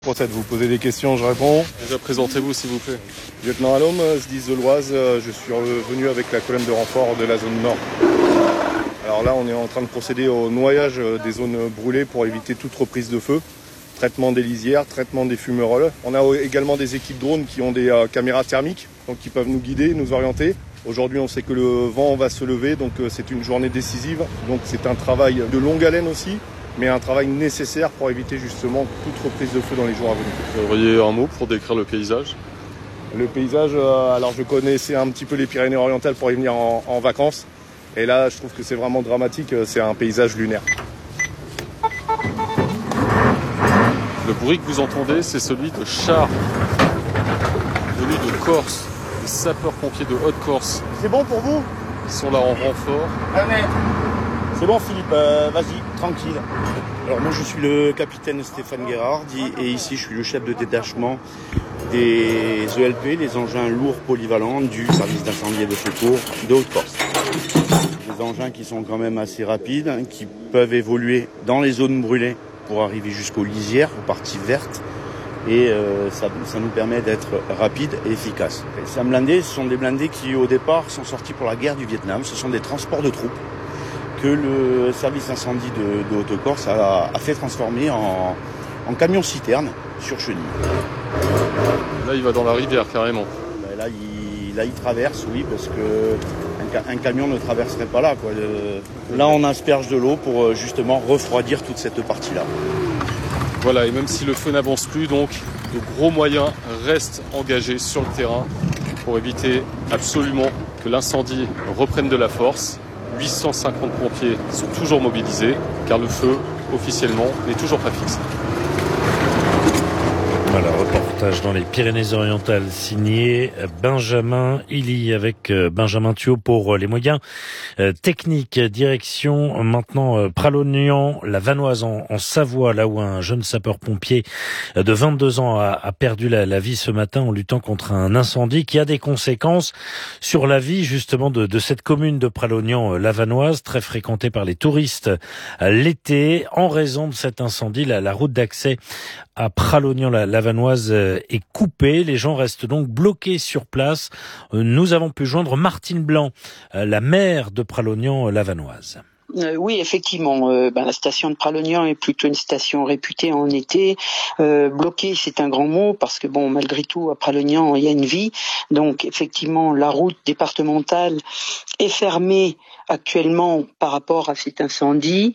Procède, vous posez des questions, je réponds. Déjà présentez-vous s'il vous plaît. Lieutenant Allôme, SDIS de l'Oise, je suis revenu avec la colonne de renfort de la zone nord. Alors là, on est en train de procéder au noyage des zones brûlées pour éviter toute reprise de feu. Traitement des lisières, traitement des fumerolles. On a également des équipes drones qui ont des caméras thermiques, donc qui peuvent nous guider, nous orienter. Aujourd'hui, on sait que le vent va se lever, donc c'est une journée décisive. Donc c'est un travail de longue haleine aussi, mais un travail nécessaire pour éviter justement toute reprise de feu dans les jours à venir. Vous auriez un mot pour décrire le paysage ? Le paysage, alors je connaissais un petit peu les Pyrénées-Orientales pour y venir en vacances. Et là, je trouve que c'est vraiment dramatique, c'est un paysage lunaire. Le bruit que vous entendez, c'est celui de chars venus de Corse, des sapeurs-pompiers de Haute-Corse. C'est bon pour vous ? Ils sont là en renfort. C'est bon Philippe, vas-y, tranquille. Alors moi je suis le capitaine Stéphane Guérard et ici je suis le chef de détachement des ELP, les engins lourds polyvalents du service d'incendie et de secours de Haute-Corse. Des engins qui sont quand même assez rapides, qui peuvent évoluer dans les zones brûlées pour arriver jusqu'aux lisières, aux parties vertes. Et ça nous permet d'être rapide et efficace. Ces blindés, ce sont des blindés qui au départ sont sortis pour la guerre du Vietnam. Ce sont des transports de troupes que le service incendie de Haute-Corse a fait transformer en camion-citerne sur chenille. Là, il va dans la rivière carrément. Là, il traverse, oui, parce que un camion ne traverserait pas là, quoi. Là, on asperge de l'eau pour justement refroidir toute cette partie-là. Voilà, et même si le feu n'avance plus, donc, de gros moyens restent engagés sur le terrain pour éviter absolument que l'incendie reprenne de la force. 850 pompiers sont toujours mobilisés, car le feu, officiellement, n'est toujours pas fixé. Voilà, reportage dans les Pyrénées-Orientales signé Benjamin Illy avec Benjamin Thuot pour les moyens techniques. Direction maintenant Pralognan, la Vanoise en Savoie, là où un jeune sapeur-pompier de 22 ans a perdu la vie ce matin en luttant contre un incendie qui a des conséquences sur la vie justement de cette commune de Pralognan, la Vanoise, très fréquentée par les touristes l'été. En raison de cet incendie, la route d'accès à Pralognan, la Vanoise est coupée. Les gens restent donc bloqués sur place. Nous avons pu joindre Martine Blanc, la maire de Pralognan, la Vanoise. Oui, effectivement, la station de Pralognan est plutôt une station réputée en été. Bloquée, c'est un grand mot parce que malgré tout, à Pralognan, il y a une vie. Donc, effectivement, la route départementale est fermée actuellement par rapport à cet incendie.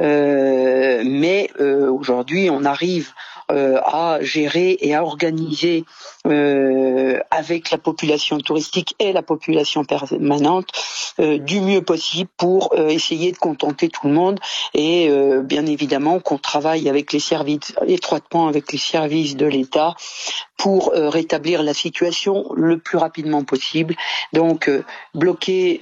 Mais aujourd'hui, on arrive à gérer et à organiser avec la population touristique et la population permanente du mieux possible pour essayer de contenter tout le monde et bien évidemment qu'on travaille avec les services, étroitement avec les services de l'État pour rétablir la situation le plus rapidement possible. Donc bloqué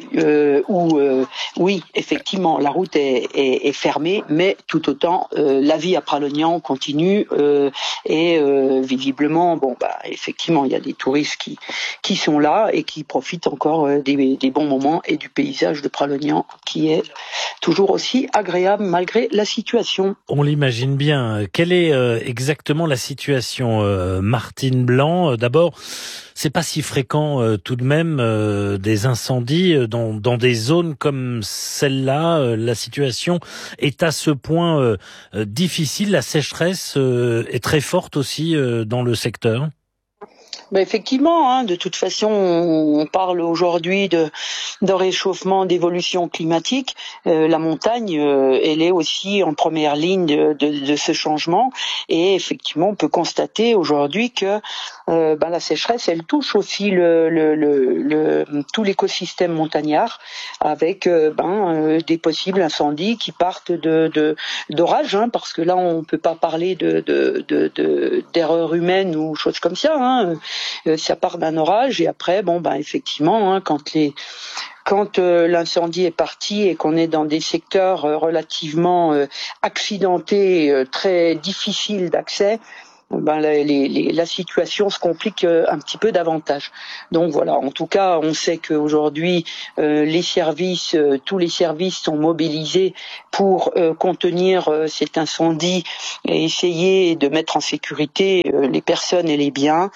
oui, effectivement, la route est fermée, mais tout autant la vie à Pralognan continue et visiblement, effectivement, il y a des touristes qui sont là et qui profitent encore des bons moments et du paysage de Pralognan qui est toujours aussi agréable malgré la situation. On l'imagine bien. Quelle est exactement la situation, Martine Blanc ? D'abord, c'est pas si fréquent tout de même des incendies dans des zones comme celle-là. La situation est à ce point difficile. La sécheresse est très forte aussi dans le secteur. Effectivement, de toute façon, on parle aujourd'hui de réchauffement, d'évolution climatique. La montagne, elle est aussi en première ligne de ce changement. Et effectivement, on peut constater aujourd'hui que la sécheresse, elle touche aussi tout l'écosystème montagnard, avec des possibles incendies qui partent d'orages, parce que là, on peut pas parler d'erreur humaine ou choses comme ça. Ça part d'un orage et après, effectivement, quand l'incendie est parti et qu'on est dans des secteurs relativement accidentés, très difficiles d'accès, la situation se complique un petit peu davantage. Donc voilà, en tout cas, on sait qu'aujourd'hui, tous les services sont mobilisés pour contenir cet incendie et essayer de mettre en sécurité les personnes et les biens.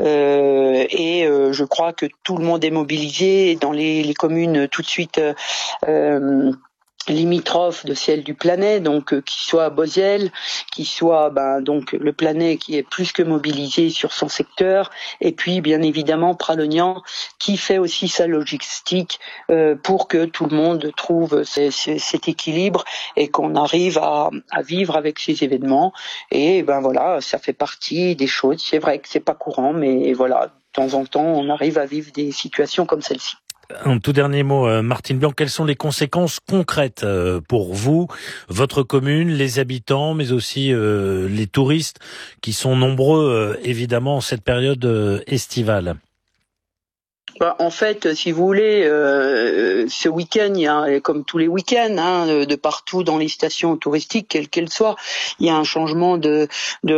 Je crois que tout le monde est mobilisé dans les communes tout de suite limitrophes de celle du Planey, donc qui soit Beauziel, qui soit donc le Planey qui est plus que mobilisé sur son secteur, et puis bien évidemment Pralognan qui fait aussi sa logistique pour que tout le monde trouve cet équilibre et qu'on arrive à vivre avec ces événements. Et voilà, ça fait partie des choses. C'est vrai que c'est pas courant, mais voilà, de temps en temps, on arrive à vivre des situations comme celle-ci. Un tout dernier mot, Martine Blanc, quelles sont les conséquences concrètes pour vous, votre commune, les habitants, mais aussi les touristes qui sont nombreux évidemment en cette période estivale? En fait, si vous voulez, ce week-end, il y a, comme tous les week-ends, de partout dans les stations touristiques, quelles qu'elles soient, il y a un changement de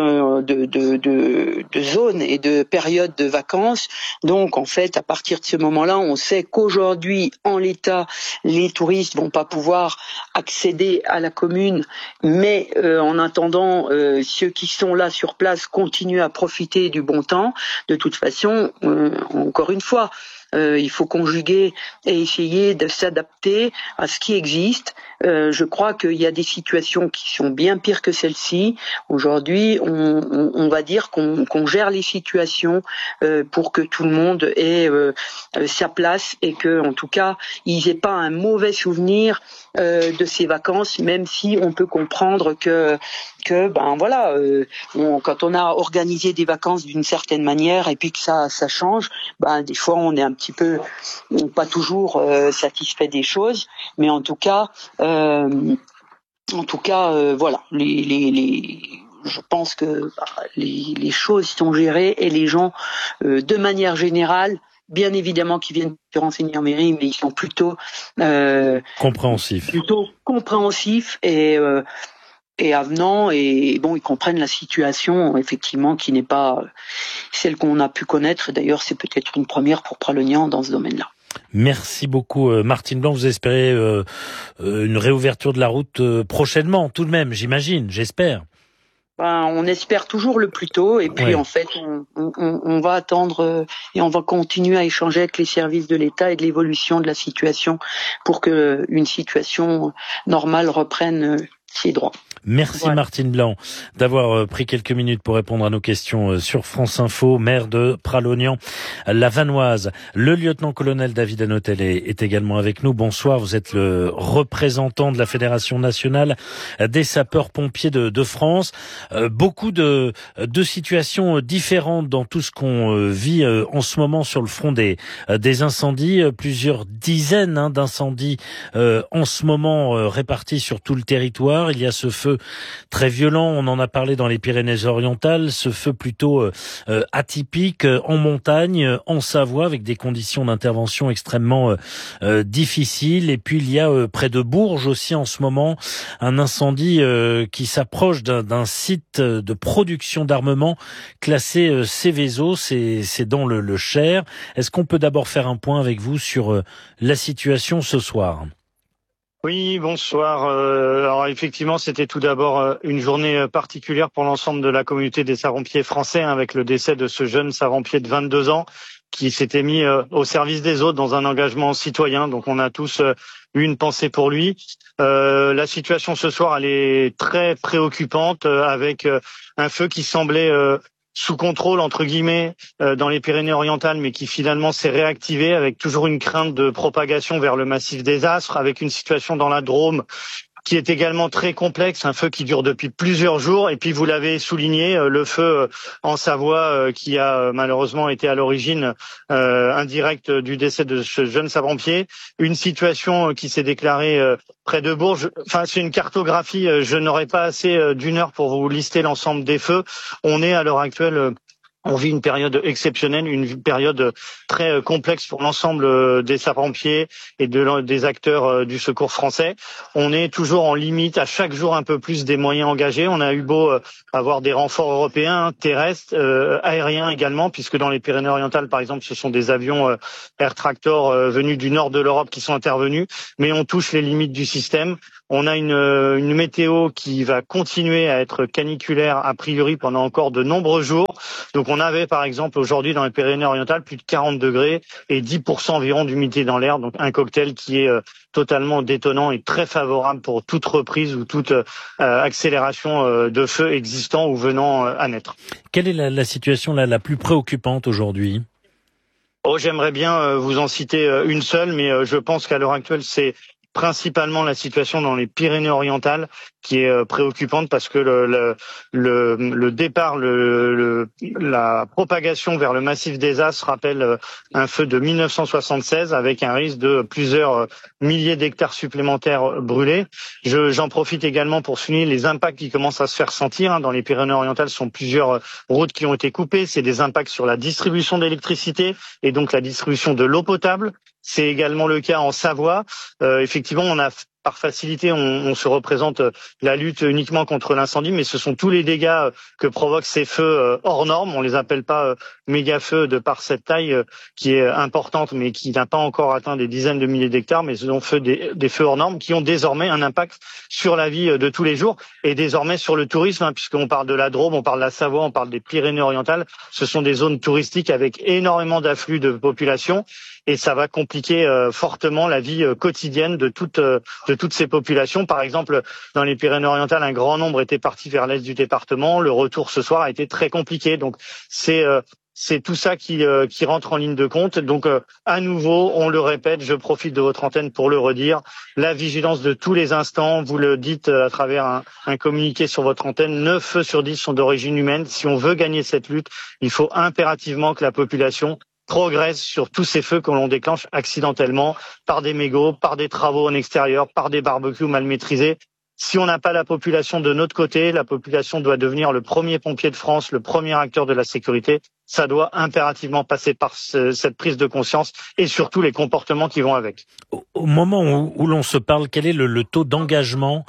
zone et de période de vacances. Donc, en fait, à partir de ce moment-là, on sait qu'aujourd'hui, en l'état, les touristes vont pas pouvoir accéder à la commune, mais en attendant, ceux qui sont là sur place continuent à profiter du bon temps. De toute façon, encore une fois, il faut conjuguer et essayer de s'adapter à ce qui existe. Je crois qu'il y a des situations qui sont bien pires que celle-ci. Aujourd'hui, on va dire qu'on gère les situations pour que tout le monde ait sa place et que, en tout cas, ils n'aient pas un mauvais souvenir de ces vacances, même si on peut comprendre que voilà, quand on a organisé des vacances d'une certaine manière et puis que ça change, des fois on est un petit peu pas toujours satisfait des choses, mais en tout cas voilà, je pense que les choses sont gérées et les gens de manière générale, bien évidemment qui viennent se renseigner en mairie, mais ils sont plutôt compréhensifs et avenants, et bon, ils comprennent la situation, effectivement, qui n'est pas celle qu'on a pu connaître. D'ailleurs, c'est peut-être une première pour Pralognan dans ce domaine-là. Merci beaucoup, Martine Blanc. Vous espérez une réouverture de la route prochainement, tout de même, j'espère. On espère toujours le plus tôt, et puis en fait, on va attendre et on va continuer à échanger avec les services de l'État et de l'évolution de la situation pour que une situation normale reprenne ses droits. Merci Martine Blanc d'avoir pris quelques minutes pour répondre à nos questions sur France Info. Maire de Pralognan, la Vanoise. Le lieutenant-colonel David Hanotel est également avec nous. Bonsoir, vous êtes le représentant de la Fédération nationale des sapeurs-pompiers de France. Beaucoup de situations différentes dans tout ce qu'on vit en ce moment sur le front des incendies. Plusieurs dizaines d'incendies en ce moment répartis sur tout le territoire. Il y a ce feu très violent, on en a parlé dans les Pyrénées-Orientales, ce feu plutôt atypique en montagne, en Savoie, avec des conditions d'intervention extrêmement difficiles. Et puis il y a près de Bourges aussi en ce moment un incendie qui s'approche d'un site de production d'armement classé Céveso, c'est dans le Cher. Est-ce qu'on peut d'abord faire un point avec vous sur la situation ce soir ? Oui, bonsoir. Alors effectivement, c'était tout d'abord une journée particulière pour l'ensemble de la communauté des sapeurs-pompiers français, avec le décès de ce jeune sapeur-pompier de 22 ans qui s'était mis au service des autres dans un engagement citoyen. Donc on a tous eu une pensée pour lui. La situation ce soir, elle est très préoccupante, avec un feu qui semblait sous contrôle, entre guillemets, dans les Pyrénées-Orientales, mais qui finalement s'est réactivé, avec toujours une crainte de propagation vers le massif des Aspres, avec une situation dans la Drôme qui est également très complexe, un feu qui dure depuis plusieurs jours. Et puis vous l'avez souligné, le feu en Savoie qui a malheureusement été à l'origine indirecte du décès de ce jeune sapeur-pompier. Une situation qui s'est déclarée près de Bourges. Enfin, c'est une cartographie, je n'aurai pas assez d'une heure pour vous lister l'ensemble des feux. On est à l'heure actuelle On vit une période exceptionnelle, une période très complexe pour l'ensemble des sapeurs-pompiers et des acteurs du secours français. On est toujours en limite, à chaque jour un peu plus des moyens engagés. On a eu beau avoir des renforts européens, terrestres, aériens également, puisque dans les Pyrénées-Orientales, par exemple, ce sont des avions Air Tractor venus du nord de l'Europe qui sont intervenus, mais on touche les limites du système. On a une météo qui va continuer à être caniculaire a priori pendant encore de nombreux jours. Donc on avait par exemple aujourd'hui dans les Pyrénées-Orientales plus de 40 degrés et 10% environ d'humidité dans l'air. Donc un cocktail qui est totalement détonnant et très favorable pour toute reprise ou toute accélération de feu existant ou venant à naître. Quelle est la situation la plus préoccupante aujourd'hui ? J'aimerais bien vous en citer une seule, mais je pense qu'à l'heure actuelle, c'est principalement la situation dans les Pyrénées-Orientales qui est préoccupante parce que le départ, la propagation vers le massif des As rappelle un feu de 1976 avec un risque de plusieurs milliers d'hectares supplémentaires brûlés. J'en profite également pour souligner les impacts qui commencent à se faire sentir. Dans les Pyrénées-Orientales, ce sont plusieurs routes qui ont été coupées. C'est des impacts sur la distribution d'électricité et donc la distribution de l'eau potable. C'est également le cas en Savoie. Effectivement, on a par facilité, on se représente la lutte uniquement contre l'incendie, mais ce sont tous les dégâts que provoquent ces feux hors normes. On les appelle pas méga feux de par cette taille qui est importante, mais qui n'a pas encore atteint des dizaines de milliers d'hectares, mais ce sont des feux hors normes qui ont désormais un impact sur la vie de tous les jours et désormais sur le tourisme, puisqu'on parle de la Drôme, on parle de la Savoie, on parle des Pyrénées-Orientales. Ce sont des zones touristiques avec énormément d'afflux de population. Et ça va compliquer fortement la vie quotidienne de toutes ces populations. Par exemple, dans les Pyrénées-Orientales, un grand nombre était parti vers l'est du département. Le retour ce soir a été très compliqué. Donc c'est tout ça qui rentre en ligne de compte. Donc à nouveau, on le répète, je profite de votre antenne pour le redire, la vigilance de tous les instants. Vous le dites à travers un communiqué sur votre antenne, 9 feux sur 10 sont d'origine humaine. Si on veut gagner cette lutte, il faut impérativement que la population progresse sur tous ces feux que l'on déclenche accidentellement par des mégots, par des travaux en extérieur, par des barbecues mal maîtrisés. Si on n'a pas la population de notre côté, la population doit devenir le premier pompier de France, le premier acteur de la sécurité. Ça doit impérativement passer par cette prise de conscience et surtout les comportements qui vont avec. Au moment où l'on se parle, quel est le taux d'engagement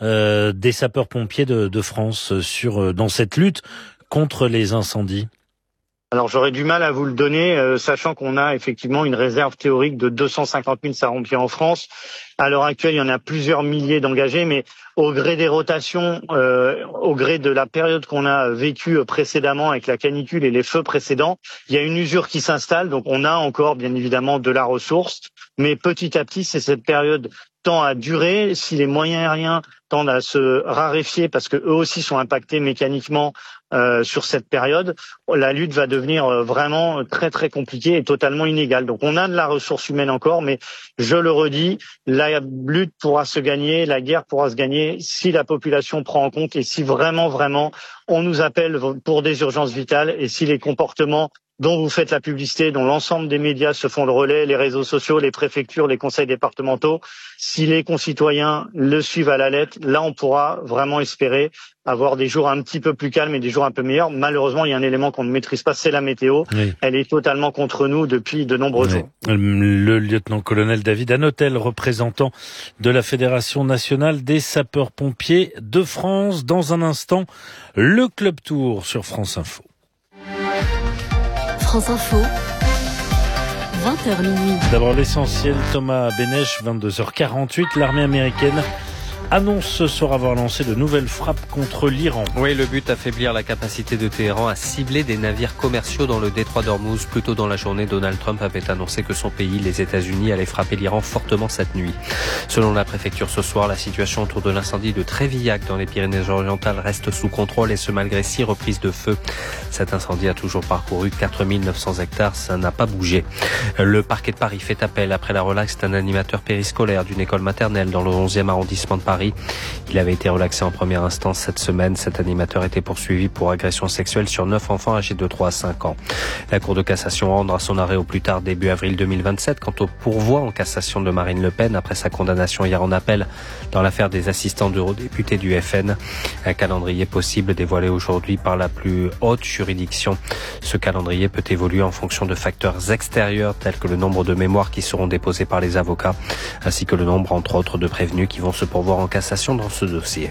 des sapeurs-pompiers de France dans cette lutte contre les incendies ? Alors j'aurais du mal à vous le donner, sachant qu'on a effectivement une réserve théorique de 250 000 sapeurs-pompiers en France. À l'heure actuelle, il y en a plusieurs milliers d'engagés, mais au gré des rotations, au gré de la période qu'on a vécue précédemment avec la canicule et les feux précédents, il y a une usure qui s'installe. Donc on a encore bien évidemment de la ressource, mais petit à petit, c'est cette période tend à durer. Si les moyens aériens tendent à se raréfier parce que eux aussi sont impactés mécaniquement sur cette période, la lutte va devenir vraiment très très compliquée et totalement inégale. Donc on a de la ressource humaine encore, mais je le redis, la lutte pourra se gagner, la guerre pourra se gagner si la population prend en compte et si vraiment on nous appelle pour des urgences vitales et si les comportements dont vous faites la publicité, dont l'ensemble des médias se font le relais, les réseaux sociaux, les préfectures, les conseils départementaux, si les concitoyens le suivent à la lettre, là on pourra vraiment espérer avoir des jours un petit peu plus calmes et des jours un peu meilleurs. Malheureusement, il y a un élément qu'on ne maîtrise pas, c'est la météo. Oui. Elle est totalement contre nous depuis de nombreux jours. Le lieutenant-colonel David Hanotel, représentant de la Fédération nationale des sapeurs-pompiers de France. Dans un instant, le Club Tour sur France Info. France Info, 20h minuit. D'abord l'essentiel, Thomas Benech, 22h48. L'armée américaine annonce ce soir avoir lancé de nouvelles frappes contre l'Iran. Oui, le but, affaiblir la capacité de Téhéran à cibler des navires commerciaux dans le détroit d'Ormuz. Plus tôt dans la journée, Donald Trump avait annoncé que son pays, les États-Unis, allait frapper l'Iran fortement cette nuit. Selon la préfecture ce soir, la situation autour de l'incendie de Trévillac dans les Pyrénées-Orientales reste sous contrôle et ce malgré 6 reprises de feu. Cet incendie a toujours parcouru 4900 hectares, ça n'a pas bougé. Le parquet de Paris fait appel après la relaxe d'un animateur périscolaire d'une école maternelle dans le 11e arrondissement de Paris. Paris. Il avait été relaxé en première instance cette semaine. Cet animateur était poursuivi pour agression sexuelle sur 9 enfants âgés de 3 à 5 ans. La Cour de cassation rendra son arrêt au plus tard début avril 2027. Quant au pourvoi en cassation de Marine Le Pen après sa condamnation hier en appel dans l'affaire des assistants d'eurodéputés du FN, un calendrier possible dévoilé aujourd'hui par la plus haute juridiction. Ce calendrier peut évoluer en fonction de facteurs extérieurs tels que le nombre de mémoires qui seront déposées par les avocats, ainsi que le nombre, entre autres, de prévenus qui vont se pourvoir en cassation dans ce dossier.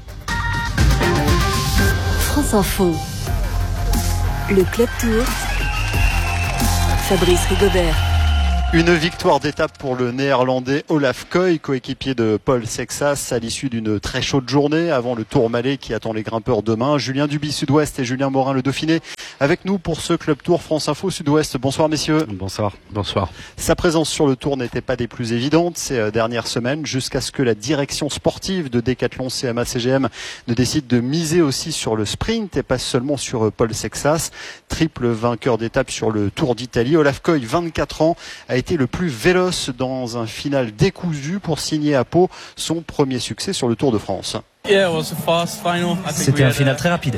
France Info. Le Club Tour. Fabrice Rigobert. Une victoire d'étape pour le néerlandais Olaf Koy, coéquipier de Paul Sexas à l'issue d'une très chaude journée avant le Tourmalet qui attend les grimpeurs demain. Julien Duby Sud-Ouest et Julien Morin le Dauphiné avec nous pour ce Club Tour France Info Sud-Ouest. Bonsoir messieurs. Bonsoir. Bonsoir. Sa présence sur le Tour n'était pas des plus évidentes ces dernières semaines jusqu'à ce que la direction sportive de Decathlon CMA CGM ne décide de miser aussi sur le sprint et pas seulement sur Paul Sexas. Triple vainqueur d'étape sur le Tour d'Italie. Olaf Koy, 24 ans, a été le plus véloce dans un final décousu pour signer à Pau son premier succès sur le Tour de France. C'était un final très rapide.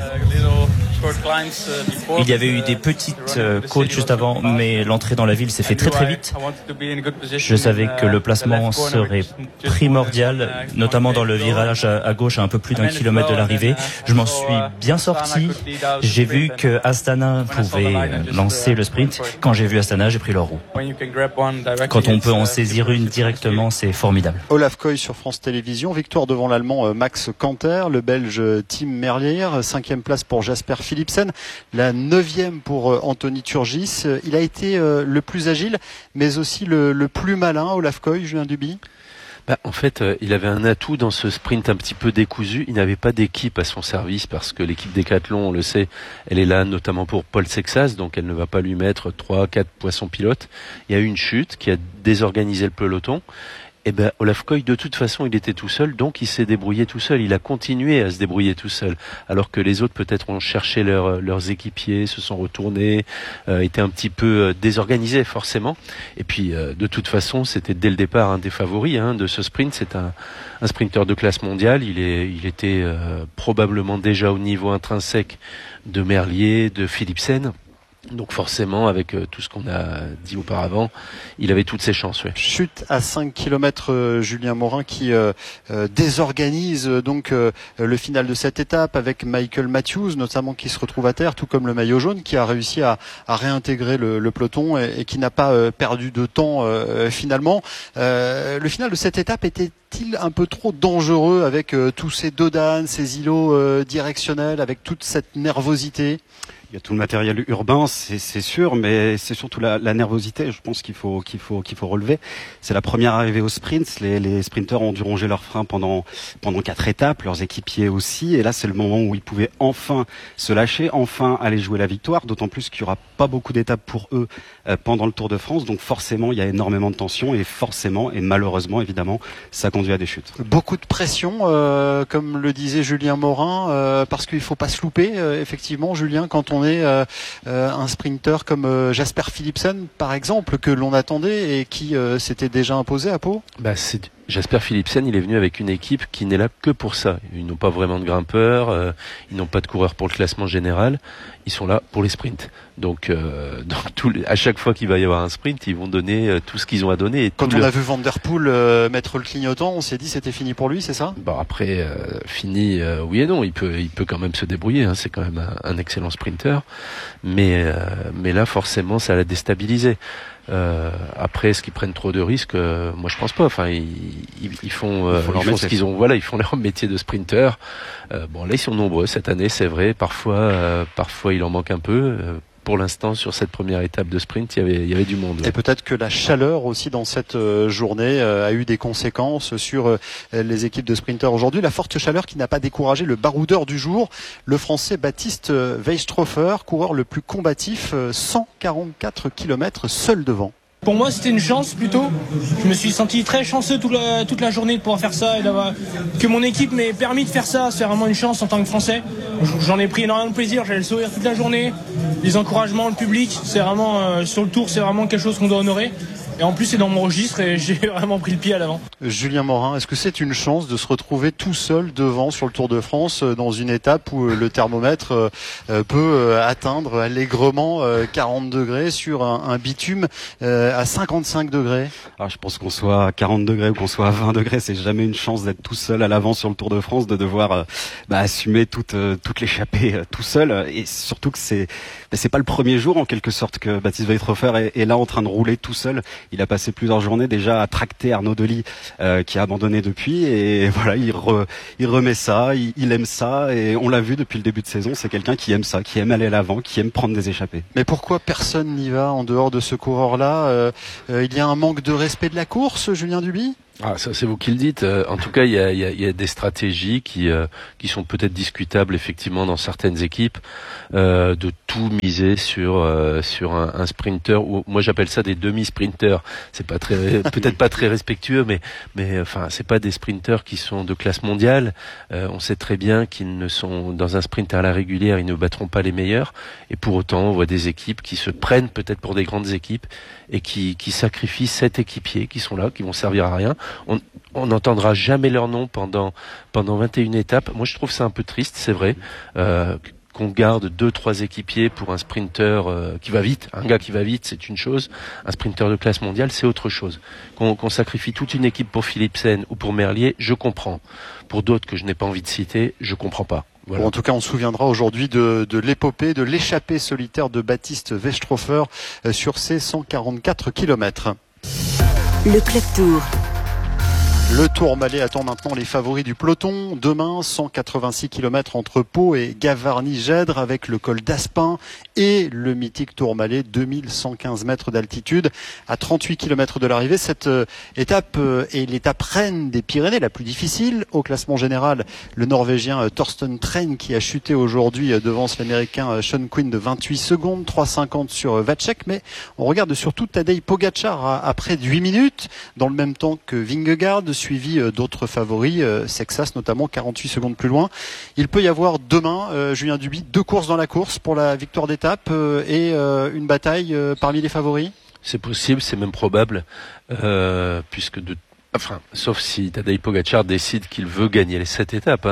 Il y avait eu des petites côtes juste avant, mais l'entrée dans la ville s'est fait très très vite. Je savais que le placement serait primordial, notamment dans le virage à gauche à un peu plus d'1 kilomètre de l'arrivée. Je m'en suis bien sorti. J'ai vu que Astana pouvait lancer le sprint. Quand j'ai vu Astana, j'ai pris leur roue. Quand on peut en saisir une directement, c'est formidable. Olaf Koy sur France Télévisions, victoire devant l'Allemand Max Kanter, le Belge Tim Merlier, 5e place pour Jasper Philipsen, la 9e pour Anthony Turgis. Il a été le plus agile, mais aussi le plus malin, Olaf Koy, Julien Duby. En fait, il avait un atout dans ce sprint un petit peu décousu. Il n'avait pas d'équipe à son service parce que l'équipe Decathlon, on le sait, elle est là notamment pour Paul Sexas, donc elle ne va pas lui mettre 3-4 poissons pilotes. Il y a eu une chute qui a désorganisé le peloton. Olaf Koy, de toute façon, il était tout seul, donc il s'est débrouillé tout seul. Il a continué à se débrouiller tout seul, alors que les autres peut-être ont cherché leurs équipiers, se sont retournés, étaient un petit peu désorganisés forcément. Et puis, de toute façon, c'était dès le départ un des favoris de ce sprint. C'est un sprinter de classe mondiale. Il était probablement déjà au niveau intrinsèque de Merlier, de Philipsen. Donc forcément, avec tout ce qu'on a dit auparavant, il avait toutes ses chances. Oui. Chute à 5 km, Julien Morin qui désorganise donc le final de cette étape avec Michael Matthews notamment qui se retrouve à terre, tout comme le maillot jaune qui a réussi à réintégrer le peloton et qui n'a pas perdu de temps finalement. Le final de cette étape était-il un peu trop dangereux avec tous ces dodanes, ces îlots directionnels, avec toute cette nervosité? Il y a tout le matériel urbain, c'est sûr, mais c'est surtout la nervosité, je pense qu'il faut relever. C'est la première arrivée au sprint. Les sprinteurs ont dû ronger leurs freins pendant 4 étapes, leurs équipiers aussi. Et là, c'est le moment où ils pouvaient enfin se lâcher, enfin aller jouer la victoire. D'autant plus qu'il n'y aura pas beaucoup d'étapes pour eux pendant le Tour de France. Donc forcément, il y a énormément de tension et forcément, et malheureusement, évidemment, ça conduit à des chutes. Beaucoup de pression, comme le disait Julien Morin, parce qu'il ne faut pas se louper, effectivement, Julien, quand on est un sprinter comme Jasper Philipsen, par exemple, que l'on attendait et qui s'était déjà imposé à Pau. Jasper Philipsen, il est venu avec une équipe qui n'est là que pour ça. Ils n'ont pas vraiment de grimpeurs, ils n'ont pas de coureurs pour le classement général, ils sont là pour les sprints. Donc à chaque fois qu'il va y avoir un sprint, ils vont donner tout ce qu'ils ont à donner. Et quand on a vu Van Der Poel mettre le clignotant, on s'est dit c'était fini pour lui, c'est ça? Après, fini, oui et non, il peut quand même se débrouiller, c'est quand même un excellent sprinter. Mais là, forcément, ça l'a déstabilisé. Après, est-ce qu'ils prennent trop de risques? Moi, je pense pas. Enfin, ils font ce qu'ils ont. Voilà, ils font leur métier de sprinter. Là, ils sont nombreux cette année, c'est vrai. Parfois, il en manque un peu. Pour l'instant, sur cette première étape de sprint, il y avait du monde. Et peut-être que la chaleur aussi dans cette journée a eu des conséquences sur les équipes de sprinters aujourd'hui. La forte chaleur qui n'a pas découragé le baroudeur du jour, le Français Baptiste Weisstroffer, coureur le plus combatif, 144 km seul devant. Pour moi, c'était une chance plutôt. Je me suis senti très chanceux toute la journée de pouvoir faire ça et que mon équipe m'ait permis de faire ça. C'est vraiment une chance en tant que Français. J'en ai pris énormément de plaisir. J'allais le sourire toute la journée. Les encouragements, le public, c'est vraiment sur le tour, c'est vraiment quelque chose qu'on doit honorer. Et en plus, c'est dans mon registre et j'ai vraiment pris le pied à l'avant. Julien Morin, est-ce que c'est une chance de se retrouver tout seul devant sur le Tour de France dans une étape où le thermomètre peut atteindre allègrement 40 degrés sur un bitume à 55 degrés? Alors, je pense qu'on soit à 40 degrés ou qu'on soit à 20 degrés, c'est jamais une chance d'être tout seul à l'avant sur le Tour de France, de devoir assumer toute l'échappée tout seul. Et surtout que c'est pas le premier jour en quelque sorte que Baptiste Weithofer est là en train de rouler tout seul. Il a passé plusieurs journées déjà à tracter Arnaud Delis qui a abandonné depuis, et voilà, il remet ça, il aime ça, et on l'a vu depuis le début de saison, c'est quelqu'un qui aime ça, qui aime aller à l'avant, qui aime prendre des échappées. Mais pourquoi personne n'y va en dehors de ce coureur-là? Il y a un manque de respect de la course, Julien Duby? Ah, ça c'est vous qui le dites. En tout cas, il y a des stratégies qui sont peut-être discutables effectivement dans certaines équipes, de tout miser sur un sprinter, ou moi j'appelle ça des demi-sprinters. C'est pas très peut-être pas très respectueux, mais enfin c'est pas des sprinters qui sont de classe mondiale. On sait très bien qu'ils ne sont dans un sprint à la régulière, ils ne battront pas les meilleurs. Et pour autant, on voit des équipes qui se prennent peut-être pour des grandes équipes et qui sacrifient 7 équipiers qui sont là, qui vont servir à rien. On n'entendra jamais leur nom pendant 21 étapes. Moi, je trouve ça un peu triste, c'est vrai, qu'on garde 2-3 équipiers pour un sprinter qui va vite. Un gars qui va vite, c'est une chose. Un sprinter de classe mondiale, c'est autre chose. Qu'on sacrifie toute une équipe pour Philipsen ou pour Merlier, je comprends. Pour d'autres que je n'ai pas envie de citer, je comprends pas. Voilà. Bon, en tout cas, on se souviendra aujourd'hui de l'épopée, de l'échappée solitaire de Baptiste Weithofer sur ces 144 kilomètres. Le Club Tour. Le Tourmalet attend maintenant les favoris du peloton. Demain, 186 km entre Pau et Gavarnie-Gèdre avec le col d'Aspin et le mythique Tourmalet, 2115 mètres d'altitude à 38 km de l'arrivée. Cette étape est l'étape reine des Pyrénées, la plus difficile. Au classement général, le Norvégien Thorsten Tren qui a chuté aujourd'hui devance l'Américain Sean Quinn de 28 secondes, 3,50 sur Vacek. Mais on regarde surtout Tadej Pogačar à près de 8 minutes, dans le même temps que Vingegaard, suivi d'autres favoris, Sexas notamment 48 secondes plus loin. Il peut y avoir demain, Julien Duby, 2 courses dans la course pour la victoire d'étape et une bataille parmi les favoris. C'est possible, c'est même probable, puisque sauf si Tadej Pogačar décide qu'il veut gagner cette étape.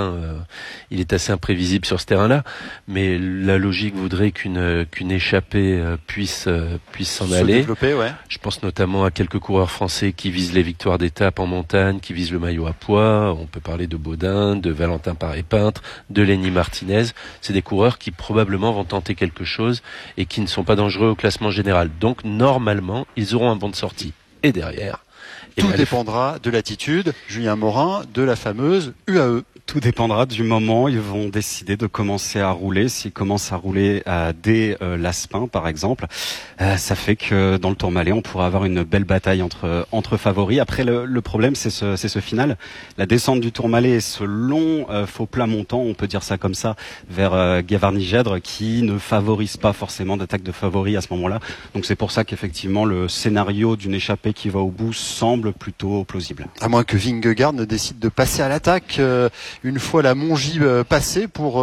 Il est assez imprévisible sur ce terrain-là, mais la logique voudrait qu'une échappée puisse s'en aller. Ouais. Je pense notamment à quelques coureurs français qui visent les victoires d'étape en montagne, qui visent le maillot à pois. On peut parler de Baudin, de Valentin Paré-Peintre, de Lenny Martinez. C'est des coureurs qui probablement vont tenter quelque chose et qui ne sont pas dangereux au classement général. Donc normalement, ils auront un banc de sortie. Et derrière, tout dépendra de l'attitude, Julien Morin, de la fameuse UAE. Tout dépendra du moment. Ils vont décider de commencer à rouler. S'ils commencent à rouler dès l'Aspin, par exemple, ça fait que dans le Tourmalet, on pourra avoir une belle bataille entre favoris. Après, le problème, c'est ce final. La descente du Tourmalet et ce long faux plat montant, on peut dire ça comme ça, vers Gavarnie-Gèdre, qui ne favorise pas forcément d'attaque de favoris à ce moment-là. Donc c'est pour ça qu'effectivement, le scénario d'une échappée qui va au bout semble plutôt plausible. À moins que Vingegaard ne décide de passer à l'attaque une fois la Mongie passée pour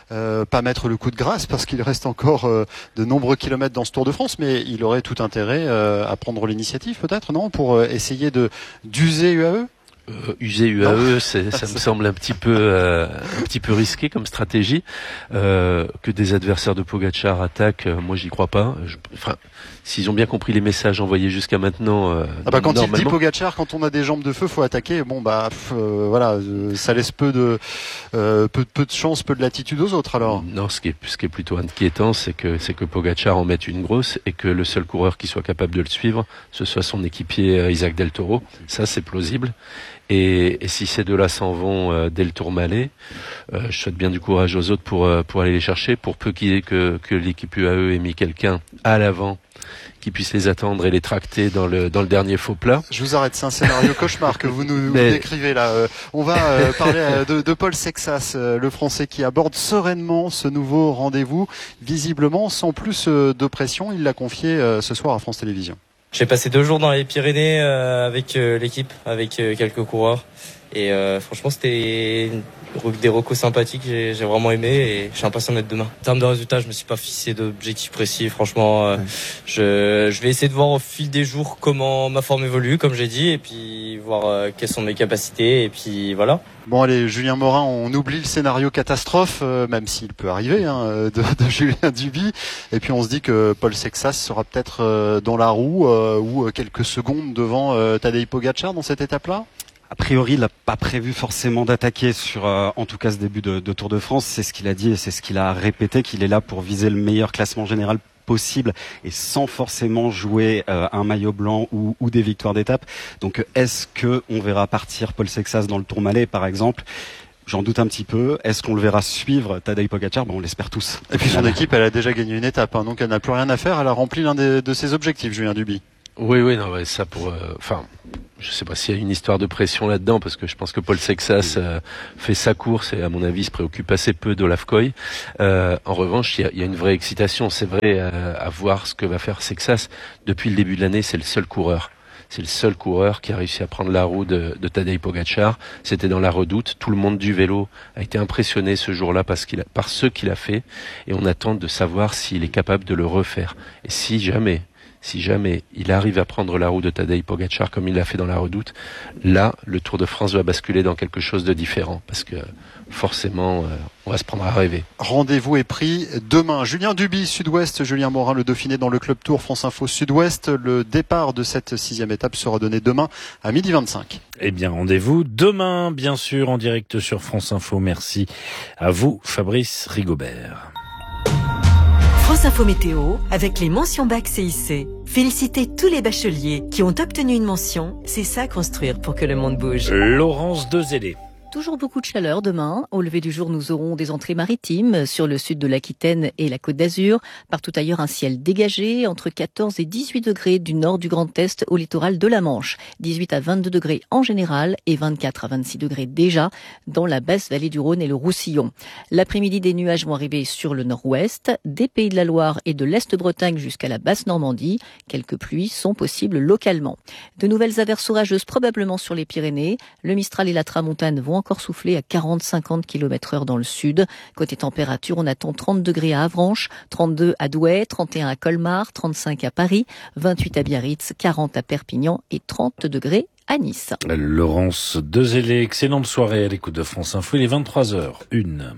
pas mettre le coup de grâce, parce qu'il reste encore de nombreux kilomètres dans ce Tour de France, mais il aurait tout intérêt à prendre l'initiative peut-être, non, pour essayer d'user UAE. User UAE, ça me semble un petit peu risqué comme stratégie. Que des adversaires de Pogačar attaquent, moi j'y crois pas. S'ils ont bien compris les messages envoyés jusqu'à maintenant, quand il dit Pogačar, quand on a des jambes de feu, faut attaquer. Bon voilà, ça laisse peu de chance, peu de latitude aux autres alors. Non, ce qui est plutôt inquiétant, c'est que Pogačar en mette une grosse et que le seul coureur qui soit capable de le suivre, ce soit son équipier Isaac Del Toro. Ça, c'est plausible. Et si ces deux-là s'en vont dès le Tourmalet, je souhaite bien du courage aux autres pour aller les chercher, pour peu que l'équipe UAE ait mis quelqu'un à l'avant qui puisse les attendre et les tracter dans le dernier faux plat. Je vous arrête, c'est un scénario cauchemar que vous nous décrivez là. On va parler de Paul Sexas, le Français qui aborde sereinement ce nouveau rendez-vous, visiblement sans plus de pression. Il l'a confié ce soir à France Télévisions. J'ai passé 2 jours dans les Pyrénées avec l'équipe, avec quelques coureurs. Et franchement, c'était des recos sympathiques, j'ai vraiment aimé et je suis impatient d'être demain. En termes de résultats, je me suis pas fixé d'objectifs précis. Franchement, je vais essayer de voir au fil des jours comment ma forme évolue, comme j'ai dit, et puis voir quelles sont mes capacités, et puis voilà. Bon allez, Julien Morin, on oublie le scénario catastrophe, même s'il peut arriver, de Julien Duby. Et puis on se dit que Paul Sexas sera peut-être dans la roue ou quelques secondes devant Tadej Pogačar dans cette étape-là. A priori, il n'a pas prévu forcément d'attaquer sur, en tout cas, ce début de Tour de France. C'est ce qu'il a dit et c'est ce qu'il a répété, qu'il est là pour viser le meilleur classement général possible et sans forcément jouer un maillot blanc ou des victoires d'étape. Donc, est-ce que on verra partir Paul Sexas dans le Tourmalet, par exemple? J'en doute un petit peu. Est-ce qu'on le verra suivre Tadej Pogačar? On l'espère tous. Et puis son équipe, elle a déjà gagné une étape, donc elle n'a plus rien à faire. Elle a rempli l'un de ses objectifs, Julien Duby. Oui, non, ouais, ça pour, je sais pas s'il y a une histoire de pression là-dedans, parce que je pense que Paul Sexas fait sa course et à mon avis se préoccupe assez peu d'Olaf Koy. En revanche, il y a une vraie excitation. C'est vrai à voir ce que va faire Sexas. Depuis le début de l'année, c'est le seul coureur. C'est le seul coureur qui a réussi à prendre la roue de Tadej Pogačar. C'était dans la Redoute. Tout le monde du vélo a été impressionné ce jour-là par ce qu'il a fait. Et on attend de savoir s'il est capable de le refaire. Et si jamais il arrive à prendre la roue de Tadej Pogačar comme il l'a fait dans la Redoute, là, le Tour de France va basculer dans quelque chose de différent. Parce que forcément, on va se prendre à rêver. Rendez-vous est pris demain. Julien Duby, Sud-Ouest, Julien Morin, le Dauphiné dans le Club Tour France Info Sud-Ouest. Le départ de cette 6e étape sera donné demain à 12h25. Eh bien, rendez-vous demain, bien sûr, en direct sur France Info. Merci à vous, Fabrice Rigobert. France Info Météo, avec les mentions bac CIC. Félicitez tous les bacheliers qui ont obtenu une mention. C'est ça construire pour que le monde bouge. Laurence Dezélé. Toujours beaucoup de chaleur demain. Au lever du jour, nous aurons des entrées maritimes sur le sud de l'Aquitaine et la Côte d'Azur. Partout ailleurs, un ciel dégagé entre 14 et 18 degrés du nord du Grand Est au littoral de la Manche. 18 à 22 degrés en général et 24 à 26 degrés déjà dans la basse vallée du Rhône et le Roussillon. L'après-midi, des nuages vont arriver sur le nord-ouest, des Pays de la Loire et de l'Est-Bretagne jusqu'à la basse Normandie. Quelques pluies sont possibles localement. De nouvelles averses orageuses probablement sur les Pyrénées. Le Mistral et la Tramontane vont encore souffler à 40-50 km/h dans le sud. Côté température, on attend 30 degrés à Avranches, 32 à Douai, 31 à Colmar, 35 à Paris, 28 à Biarritz, 40 à Perpignan et 30 degrés à Nice. Laurence Dezélé, excellente soirée à l'écoute de France Info. Il est 23h01.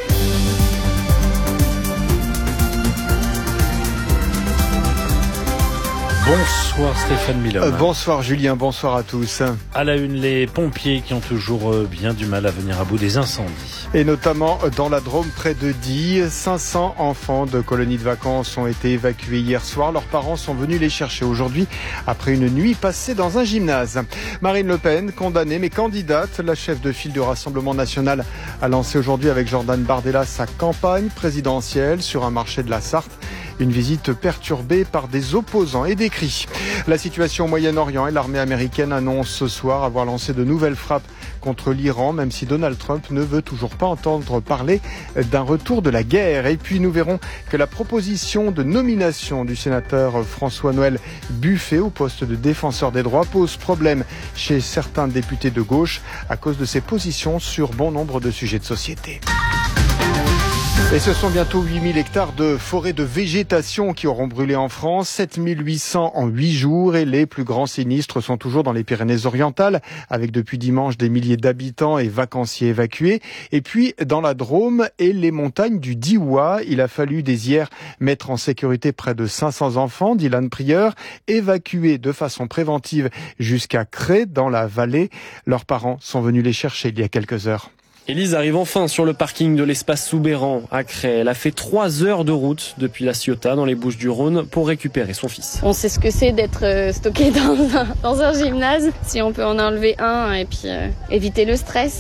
Bonsoir Stéphane Milhomme. Bonsoir Julien, bonsoir à tous. À la une, les pompiers qui ont toujours bien du mal à venir à bout des incendies. Et notamment dans la Drôme près de Die, 500 enfants de colonies de vacances ont été évacués hier soir. Leurs parents sont venus les chercher aujourd'hui après une nuit passée dans un gymnase. Marine Le Pen, condamnée mais candidate, la chef de file du Rassemblement national a lancé aujourd'hui avec Jordan Bardella sa campagne présidentielle sur un marché de la Sarthe. Une visite perturbée par des opposants et des cris. La situation au Moyen-Orient et l'armée américaine annonce ce soir avoir lancé de nouvelles frappes contre l'Iran, même si Donald Trump ne veut toujours pas entendre parler d'un retour de la guerre. Et puis nous verrons que la proposition de nomination du sénateur François-Noël Buffet au poste de défenseur des droits pose problème chez certains députés de gauche à cause de ses positions sur bon nombre de sujets de société. Et ce sont bientôt 8000 hectares de forêt de végétation qui auront brûlé en France, 7800 en 8 jours et les plus grands sinistres sont toujours dans les Pyrénées-Orientales avec depuis dimanche des milliers d'habitants et vacanciers évacués. Et puis dans la Drôme et les montagnes du Diois, il a fallu dès hier mettre en sécurité près de 500 enfants, Dylan Prieur, évacués de façon préventive jusqu'à Cré dans la vallée. Leurs parents sont venus les chercher il y a quelques heures. Élise arrive enfin sur le parking de l'espace Soubéran à Cré. Elle a fait 3 heures de route depuis La Ciotat dans les Bouches-du-Rhône pour récupérer son fils. On sait ce que c'est d'être stocké dans un gymnase. Si on peut en enlever un et puis éviter le stress.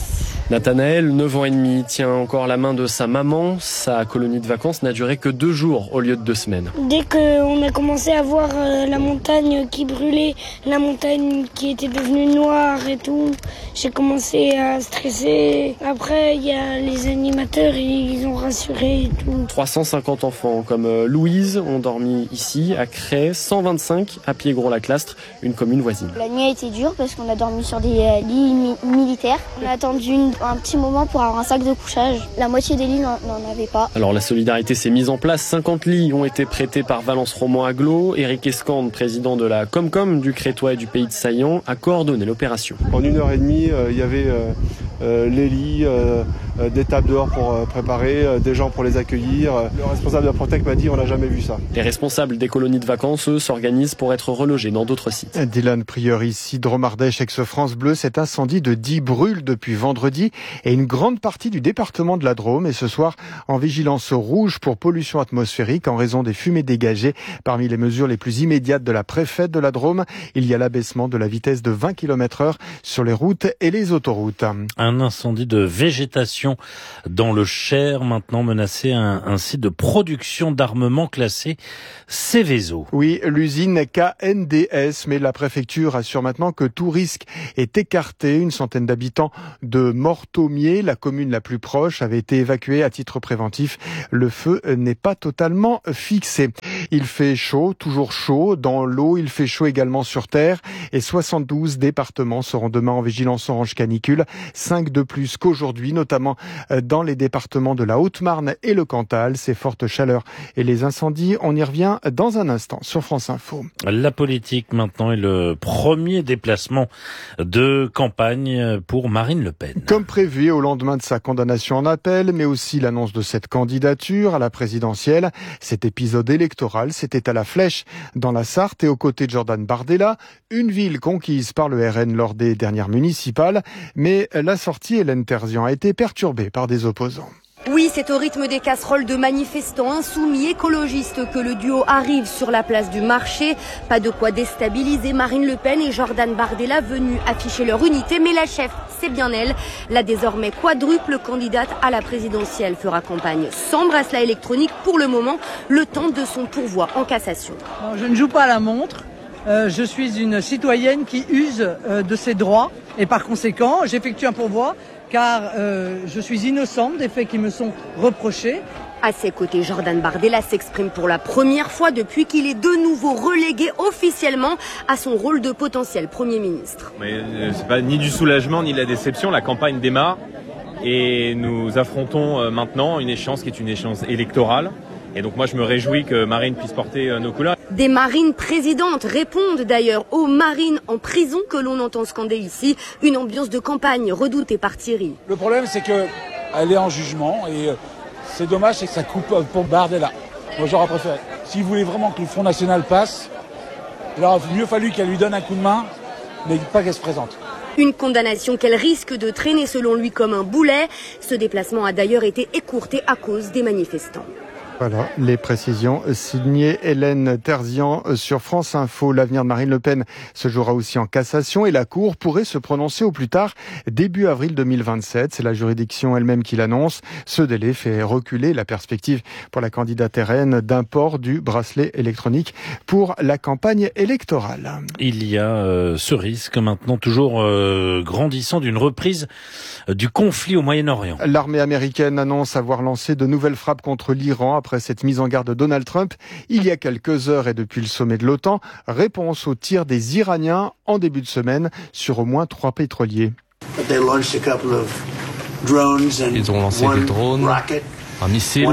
Nathanaël, 9 ans et demi, tient encore la main de sa maman. Sa colonie de vacances n'a duré que 2 jours au lieu de 2 semaines. Dès qu'on a commencé à voir la montagne qui brûlait, la montagne qui était devenue noire et tout, j'ai commencé à stresser. Après, il y a les animateurs, ils ont rassuré et tout. 350 enfants comme Louise ont dormi ici, à Cray, 125 à Piégros-Laclastre, une commune voisine. La nuit a été dure parce qu'on a dormi sur des lits militaires. On a attendu un petit moment pour avoir un sac de couchage. La moitié des lits n'en avait pas. Alors la solidarité s'est mise en place. 50 lits ont été prêtés par Valence Roman Aglo. Éric Escande, président de la Comcom du Crétois et du Pays de Saillant, a coordonné l'opération. En 1h30, il y avait les lits, des tables dehors pour préparer, des gens pour les accueillir. Le responsable de la Protec m'a dit on n'a jamais vu ça. Les responsables des colonies de vacances, eux, s'organisent pour être relogés dans d'autres sites. Dylan Prieur ici, Dromardèche, ex-France Bleu. Cet incendie de Die brûle depuis vendredi et une grande partie du département de la Drôme est ce soir en vigilance rouge pour pollution atmosphérique en raison des fumées dégagées. Parmi les mesures les plus immédiates de la préfète de la Drôme, il y a l'abaissement de la vitesse de 20 km/h sur les routes et les autoroutes. Un incendie de végétation dans le Cher, maintenant menacé un site de production d'armement classé Céveso. Oui, l'usine KNDS, mais la préfecture assure maintenant que tout risque est écarté. Une centaine d'habitants de Mortomier, la commune la plus proche, avait été évacuée à titre préventif. Le feu n'est pas totalement fixé. Il fait chaud, toujours chaud dans l'eau, il fait chaud également sur terre et 72 départements seront demain en vigilance orange canicule, 5 de plus qu'aujourd'hui, notamment dans les départements de la Haute-Marne et le Cantal. Ces fortes chaleurs et les incendies, on y revient dans un instant sur France Info. La politique maintenant est le premier déplacement de campagne pour Marine Le Pen. Comme prévu au lendemain de sa condamnation en appel, mais aussi l'annonce de cette candidature à la présidentielle. Cet épisode électoral, c'était à la Flèche, dans la Sarthe et aux côtés de Jordan Bardella, une ville conquise par le RN lors des dernières municipales. Mais la sortie Hélène Terzian a été perturbée par des opposants. Oui, c'est au rythme des casseroles de manifestants insoumis écologistes que le duo arrive sur la place du marché. Pas de quoi déstabiliser Marine Le Pen et Jordan Bardella venus afficher leur unité. Mais la chef, c'est bien elle. La désormais quadruple candidate à la présidentielle fera campagne sans bracelet électronique pour le moment, le temps de son pourvoi en cassation. Non, je ne joue pas à la montre. Je suis une citoyenne qui use de ses droits et par conséquent, j'effectue un pourvoi car je suis innocente des faits qui me sont reprochés. À ses côtés, Jordan Bardella s'exprime pour la première fois depuis qu'il est de nouveau relégué officiellement à son rôle de potentiel Premier ministre. Mais c'est pas ni du soulagement ni de la déception, la campagne démarre et nous affrontons maintenant une échéance qui est une échéance électorale. Et donc moi je me réjouis que Marine puisse porter nos couleurs. Des marines présidentes répondent d'ailleurs aux marines en prison que l'on entend scander ici. Une ambiance de campagne redoutée par Thierry. Le problème c'est qu'elle est en jugement et c'est dommage, c'est que ça coupe pour Bardella. Moi j'aurais préféré. S'il voulait vraiment que le Front National passe, il aurait mieux fallu qu'elle lui donne un coup de main, mais pas qu'elle se présente. Une condamnation qu'elle risque de traîner selon lui comme un boulet. Ce déplacement a d'ailleurs été écourté à cause des manifestants. Voilà, les précisions signées Hélène Terzian sur France Info. L'avenir de Marine Le Pen se jouera aussi en cassation et la Cour pourrait se prononcer au plus tard début avril 2027. C'est la juridiction elle-même qui l'annonce. Ce délai fait reculer la perspective pour la candidate RN d'un port du bracelet électronique pour la campagne électorale. Il y a ce risque maintenant toujours grandissant d'une reprise du conflit au Moyen-Orient. L'armée américaine annonce avoir lancé de nouvelles frappes contre l'Iran après cette mise en garde de Donald Trump il y a quelques heures et depuis le sommet de l'OTAN. Réponse aux tirs des Iraniens en début de semaine sur au moins 3 pétroliers. Ils ont lancé des drones, un missile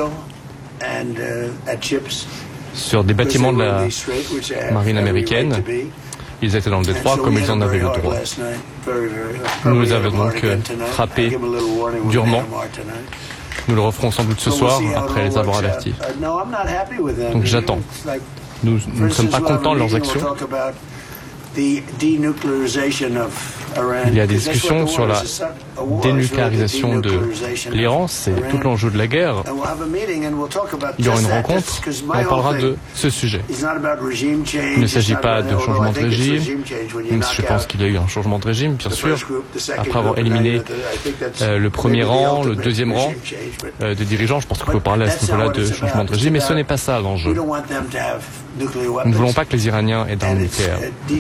sur des bâtiments de la marine américaine. Ils étaient dans le détroit comme ils en avaient le droit. Nous les avons donc frappés durement. Nous le referons sans doute ce soir, après les avoir avertis. Donc j'attends. Nous ne sommes pas contents de leurs actions. Il y a des discussions sur la dénucléarisation de l'Iran, c'est tout l'enjeu de la guerre. Il y aura une rencontre et on parlera de ce sujet. Il ne s'agit pas de changement de régime, même si je pense qu'il y a eu un changement de régime, bien sûr, après avoir éliminé le premier rang, le deuxième rang des dirigeants. Je pense qu'on peut parler à ce niveau-là de changement de régime, mais ce n'est pas ça l'enjeu. Nous ne voulons pas que les Iraniens aient d'armes nucléaires.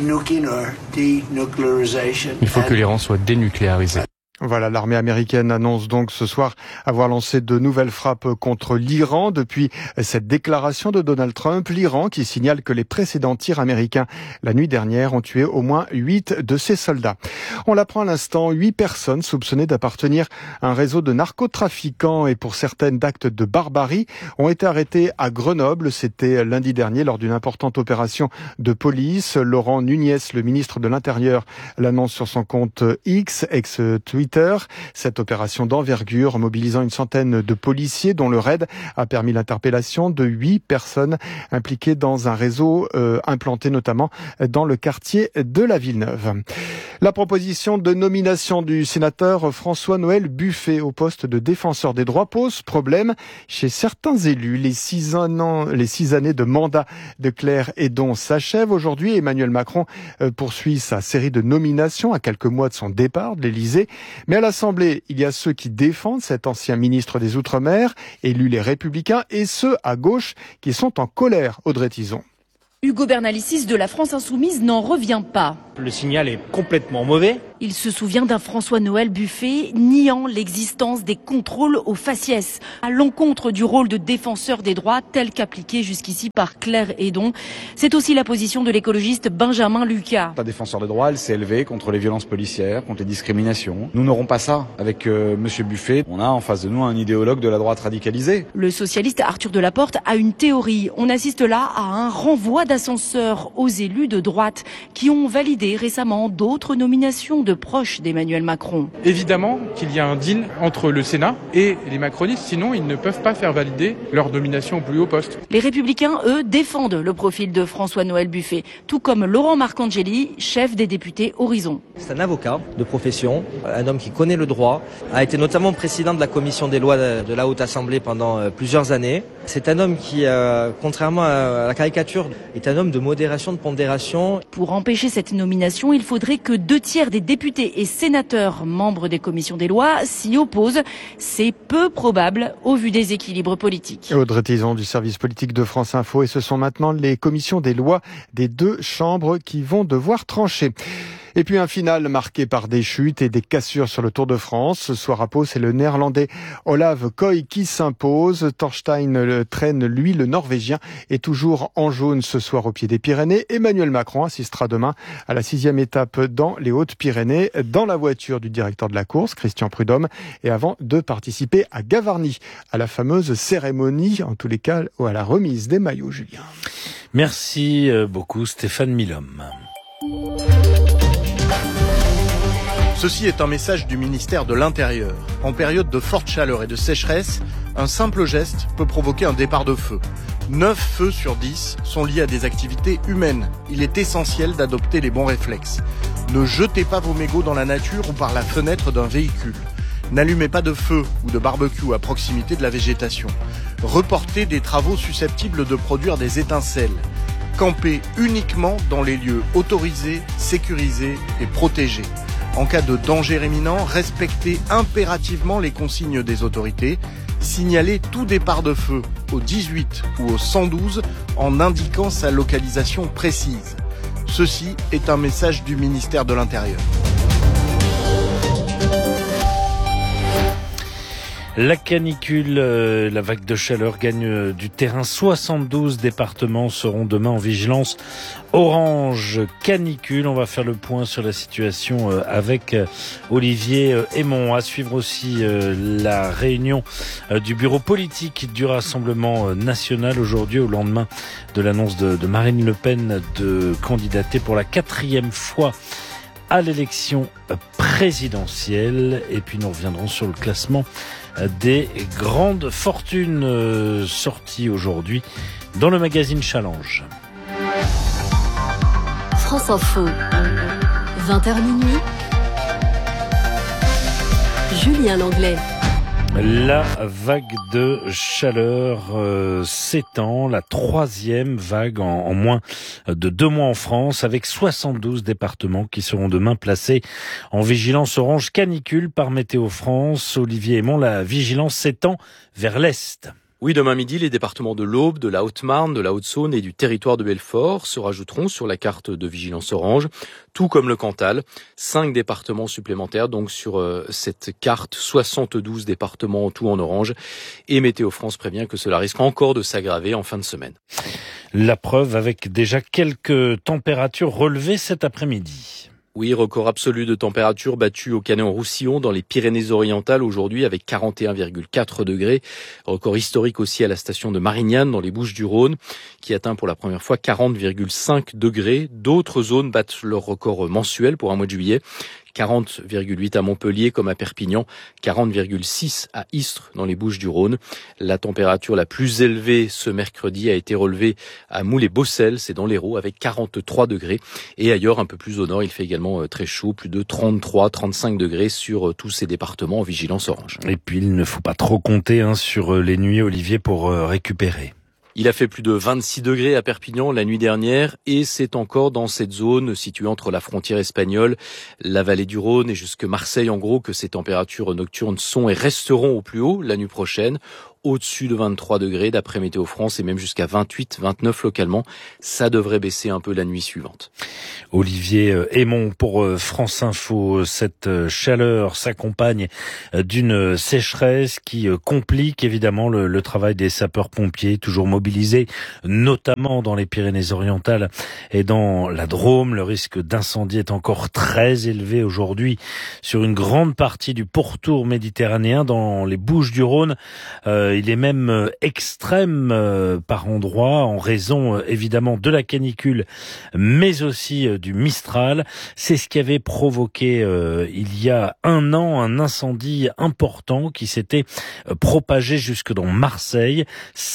Il faut que l'Iran soit dénucléarisé. Voilà, l'armée américaine annonce donc ce soir avoir lancé de nouvelles frappes contre l'Iran. Depuis cette déclaration de Donald Trump, l'Iran qui signale que les précédents tirs américains la nuit dernière ont tué au moins 8 de ses soldats. On l'apprend à l'instant, 8 personnes soupçonnées d'appartenir à un réseau de narcotrafiquants et pour certaines d'actes de barbarie ont été arrêtées à Grenoble. C'était lundi dernier lors d'une importante opération de police. Laurent Nunez, le ministre de l'Intérieur, l'annonce sur son compte X, ex-Twitter. Cette opération d'envergure mobilisant une centaine de policiers dont le raid a permis l'interpellation de 8 personnes impliquées dans un réseau implanté notamment dans le quartier de la Villeneuve. La proposition de nomination du sénateur François-Noël Buffet au poste de défenseur des droits pose problème chez certains élus. Les 6 années de mandat de Claire Hédon s'achèvent. Aujourd'hui, Emmanuel Macron poursuit sa série de nominations à quelques mois de son départ de l'Élysée. Mais à l'Assemblée, il y a ceux qui défendent cet ancien ministre des Outre-mer, élu les Républicains, et ceux à gauche qui sont en colère. Audrey Tison. Hugo Bernalicis de la France Insoumise n'en revient pas. Le signal est complètement mauvais. Il se souvient d'un François-Noël Buffet niant l'existence des contrôles au faciès, à l'encontre du rôle de défenseur des droits tel qu'appliqué jusqu'ici par Claire Hédon. C'est aussi la position de l'écologiste Benjamin Lucas. La défenseur des droits, elle s'est élevée contre les violences policières, contre les discriminations. Nous n'aurons pas ça avec Monsieur Buffet. On a en face de nous un idéologue de la droite radicalisée. Le socialiste Arthur Delaporte a une théorie. On assiste là à un renvoi d'ascenseur aux élus de droite qui ont validé récemment d'autres nominations de proches d'Emmanuel Macron. Évidemment qu'il y a un deal entre le Sénat et les macronistes, sinon ils ne peuvent pas faire valider leur nomination au plus haut poste. Les Républicains, eux, défendent le profil de François-Noël Buffet, tout comme Laurent Marcangeli, chef des députés Horizon. C'est un avocat de profession, un homme qui connaît le droit, a été notamment président de la commission des lois de la Haute Assemblée pendant plusieurs années. C'est un homme qui, contrairement à la caricature, est un homme de modération, de pondération. Pour empêcher cette nomination, il faudrait que 2/3 des députés et sénateurs membres des commissions des lois s'y opposent. C'est peu probable au vu des équilibres politiques. Audrey Tison du service politique de France Info, et ce sont maintenant les commissions des lois des 2 chambres qui vont devoir trancher. Et puis un final marqué par des chutes et des cassures sur le Tour de France. Ce soir à Pau, c'est le néerlandais Olav Koy qui s'impose. Thorstein traîne, lui, le norvégien, est toujours en jaune ce soir au pied des Pyrénées. Emmanuel Macron assistera demain à la 6e étape dans les Hautes-Pyrénées, dans la voiture du directeur de la course, Christian Prudhomme, et avant de participer à Gavarnie, à la fameuse cérémonie, en tous les cas, à la remise des maillots, Julien. Merci beaucoup, Stéphane Milhomme. Ceci est un message du ministère de l'Intérieur. En période de forte chaleur et de sécheresse, un simple geste peut provoquer un départ de feu. 9 feux sur 10 sont liés à des activités humaines. Il est essentiel d'adopter les bons réflexes. Ne jetez pas vos mégots dans la nature ou par la fenêtre d'un véhicule. N'allumez pas de feu ou de barbecue à proximité de la végétation. Reportez des travaux susceptibles de produire des étincelles. Campez uniquement dans les lieux autorisés, sécurisés et protégés. En cas de danger imminent, respectez impérativement les consignes des autorités. Signalez tout départ de feu au 18 ou au 112 en indiquant sa localisation précise. Ceci est un message du ministère de l'Intérieur. La canicule, la vague de chaleur gagne du terrain. 72 départements seront demain en vigilance orange canicule. On va faire le point sur la situation avec Olivier Hémon. À suivre aussi la réunion du bureau politique du Rassemblement national aujourd'hui, au lendemain de l'annonce de Marine Le Pen de candidater pour la 4e fois à l'élection présidentielle. Et puis nous reviendrons sur le classement des grandes fortunes sorties aujourd'hui dans le magazine Challenge. France Info, 20h minuit. Julien Langlais. La vague de chaleur s'étend, la 3e vague en moins de 2 mois en France, avec 72 départements qui seront demain placés en vigilance orange canicule par Météo France. Olivier Aymon, la vigilance s'étend vers l'Est. Oui, demain midi, les départements de l'Aube, de la Haute-Marne, de la Haute-Saône et du territoire de Belfort se rajouteront sur la carte de vigilance orange, tout comme le Cantal. 5 départements supplémentaires donc sur cette carte, 72 départements en tout en orange. Et Météo France prévient que cela risque encore de s'aggraver en fin de semaine. La preuve avec déjà quelques températures relevées cet après-midi. Oui, record absolu de température battu au Canet-en-Roussillon dans les Pyrénées-Orientales aujourd'hui avec 41,4 degrés. Record historique aussi à la station de Marignane dans les Bouches-du-Rhône qui atteint pour la première fois 40,5 degrés. D'autres zones battent leur record mensuel pour un mois de juillet. 40,8 à Montpellier comme à Perpignan, 40,6 à Istres dans les Bouches-du-Rhône. La température la plus élevée ce mercredi a été relevée à Moulay-Bossel, c'est dans l'Hérault, avec 43 degrés. Et ailleurs, un peu plus au nord, il fait également très chaud, plus de 33-35 degrés sur tous ces départements en vigilance orange. Et puis, il ne faut pas trop compter sur les nuits, Olivier, pour récupérer. Il a fait plus de 26 degrés à Perpignan la nuit dernière et c'est encore dans cette zone située entre la frontière espagnole, la vallée du Rhône et jusque Marseille en gros que ces températures nocturnes sont et resteront au plus haut la nuit prochaine. Au-dessus de 23 degrés d'après Météo France et même jusqu'à 28, 29 localement. Ça devrait baisser un peu la nuit suivante. Olivier Aymon pour France Info. Cette chaleur s'accompagne d'une sécheresse qui complique évidemment le travail des sapeurs-pompiers, toujours mobilisés, notamment dans les Pyrénées-Orientales et dans la Drôme. Le risque d'incendie est encore très élevé aujourd'hui sur une grande partie du pourtour méditerranéen dans les Bouches-du-Rhône. Il est même extrême par endroits en raison évidemment de la canicule mais aussi du Mistral. C'est ce qui avait provoqué il y a un an un incendie important qui s'était propagé jusque dans Marseille.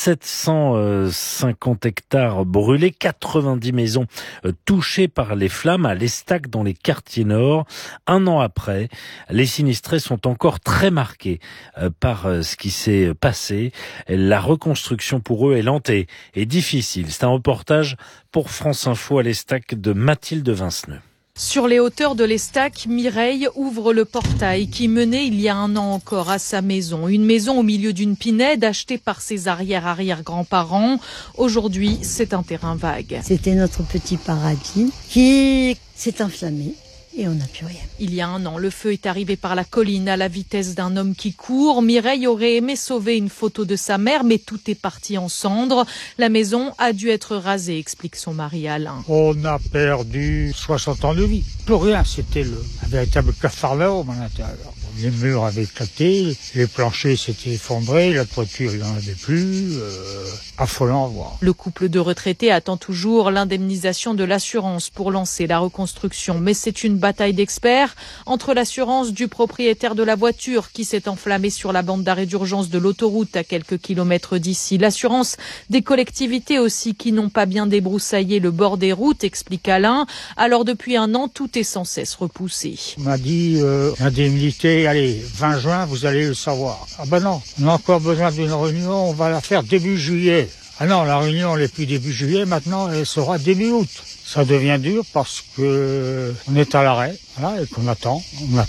750 hectares brûlés, 90 maisons touchées par les flammes à l'Estac dans les quartiers nord. Un an après, les sinistrés sont encore très marqués par ce qui s'est passé. La reconstruction pour eux est lente et difficile. C'est un reportage pour France Info à l'Estac de Mathilde Vinceneux. Sur les hauteurs de l'Estac, Mireille ouvre le portail qui menait il y a un an encore à sa maison. Une maison au milieu d'une pinède achetée par ses arrière-grands-parents. Aujourd'hui, c'est un terrain vague. C'était notre petit paradis qui s'est enflammé. Et on n'a plus rien. Il y a un an, le feu est arrivé par la colline à la vitesse d'un homme qui court. Mireille aurait aimé sauver une photo de sa mère, mais tout est parti en cendres. La maison a dû être rasée, explique son mari Alain. On a perdu 60 ans de vie. Plus rien, c'était un véritable capharnaüm à l'intérieur. Les murs avaient éclaté, les planchers s'étaient effondrés, la toiture, il n'y en avait plus. Affolant à voir. Le couple de retraités attend toujours l'indemnisation de l'assurance pour lancer la reconstruction. Mais c'est une bataille d'experts entre l'assurance du propriétaire de la voiture qui s'est enflammée sur la bande d'arrêt d'urgence de l'autoroute à quelques kilomètres d'ici. L'assurance des collectivités aussi qui n'ont pas bien débroussaillé le bord des routes, explique Alain. Alors depuis un an, tout est sans cesse repoussé. On m'a dit indemnité, allez, 20 juin, vous allez le savoir. Ah ben non, on a encore besoin d'une réunion, on va la faire début juillet. Ah non, la réunion n'est plus début juillet, maintenant elle sera début août. Ça devient dur parce que on est à l'arrêt, voilà, et qu'on attend.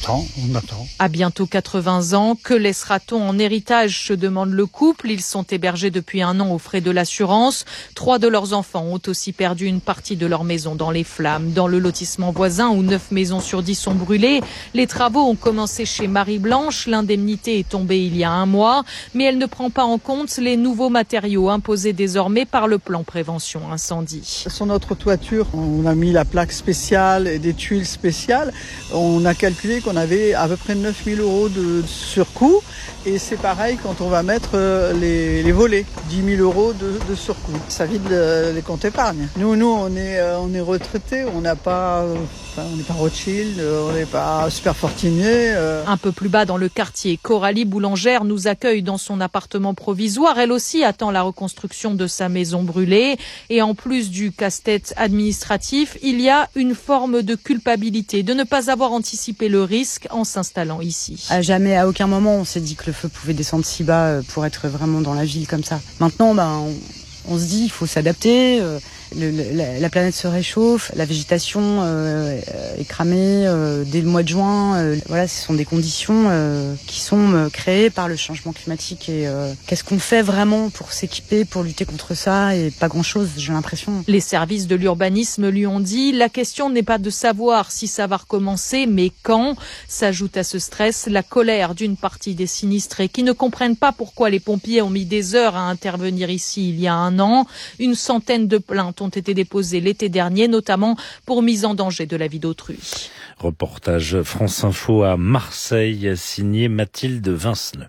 À bientôt 80 ans, que laissera-t-on en héritage, se demande le couple. Ils sont hébergés depuis un an aux frais de l'assurance. 3 de leurs enfants ont aussi perdu une partie de leur maison dans les flammes. Dans le lotissement voisin où 9 maisons sur 10 sont brûlées, les travaux ont commencé chez Marie-Blanche. L'indemnité est tombée il y a un mois, mais elle ne prend pas en compte les nouveaux matériaux imposés désormais par le plan prévention incendie. Sur notre toiture, on a mis la plaque spéciale et des tuiles spéciales. On a calculé qu'on avait à peu près 9 000 € de surcoût. Et c'est pareil quand on va mettre les volets, 10 000 € de surcoût. Ça vide les comptes épargne. Nous on est retraités, on n'est pas Rothschild, on n'est pas super fortuné. Un peu plus bas dans le quartier, Coralie Boulangère nous accueille dans son appartement provisoire. Elle aussi attend la reconstruction de sa maison brûlée. Et en plus du casse-tête administratif, il y a une forme de culpabilité de ne pas avoir anticipé le risque en s'installant ici. À aucun moment on s'est dit que le feu pouvait descendre si bas pour être vraiment dans la ville comme ça. Maintenant, on se dit il faut s'adapter. La planète se réchauffe, la végétation est cramée dès le mois de juin. Voilà, ce sont des conditions qui sont créées par le changement climatique. Et qu'est-ce qu'on fait vraiment pour s'équiper, pour lutter contre ça? Et pas grand-chose, j'ai l'impression. Les services de l'urbanisme lui ont dit la question n'est pas de savoir si ça va recommencer, mais quand. S'ajoute à ce stress la colère d'une partie des sinistrés qui ne comprennent pas pourquoi les pompiers ont mis des heures à intervenir ici il y a un an. Une centaine de plaintes ont été déposées l'été dernier, notamment pour mise en danger de la vie d'autrui. Reportage France Info à Marseille, signé Mathilde Vinceneux.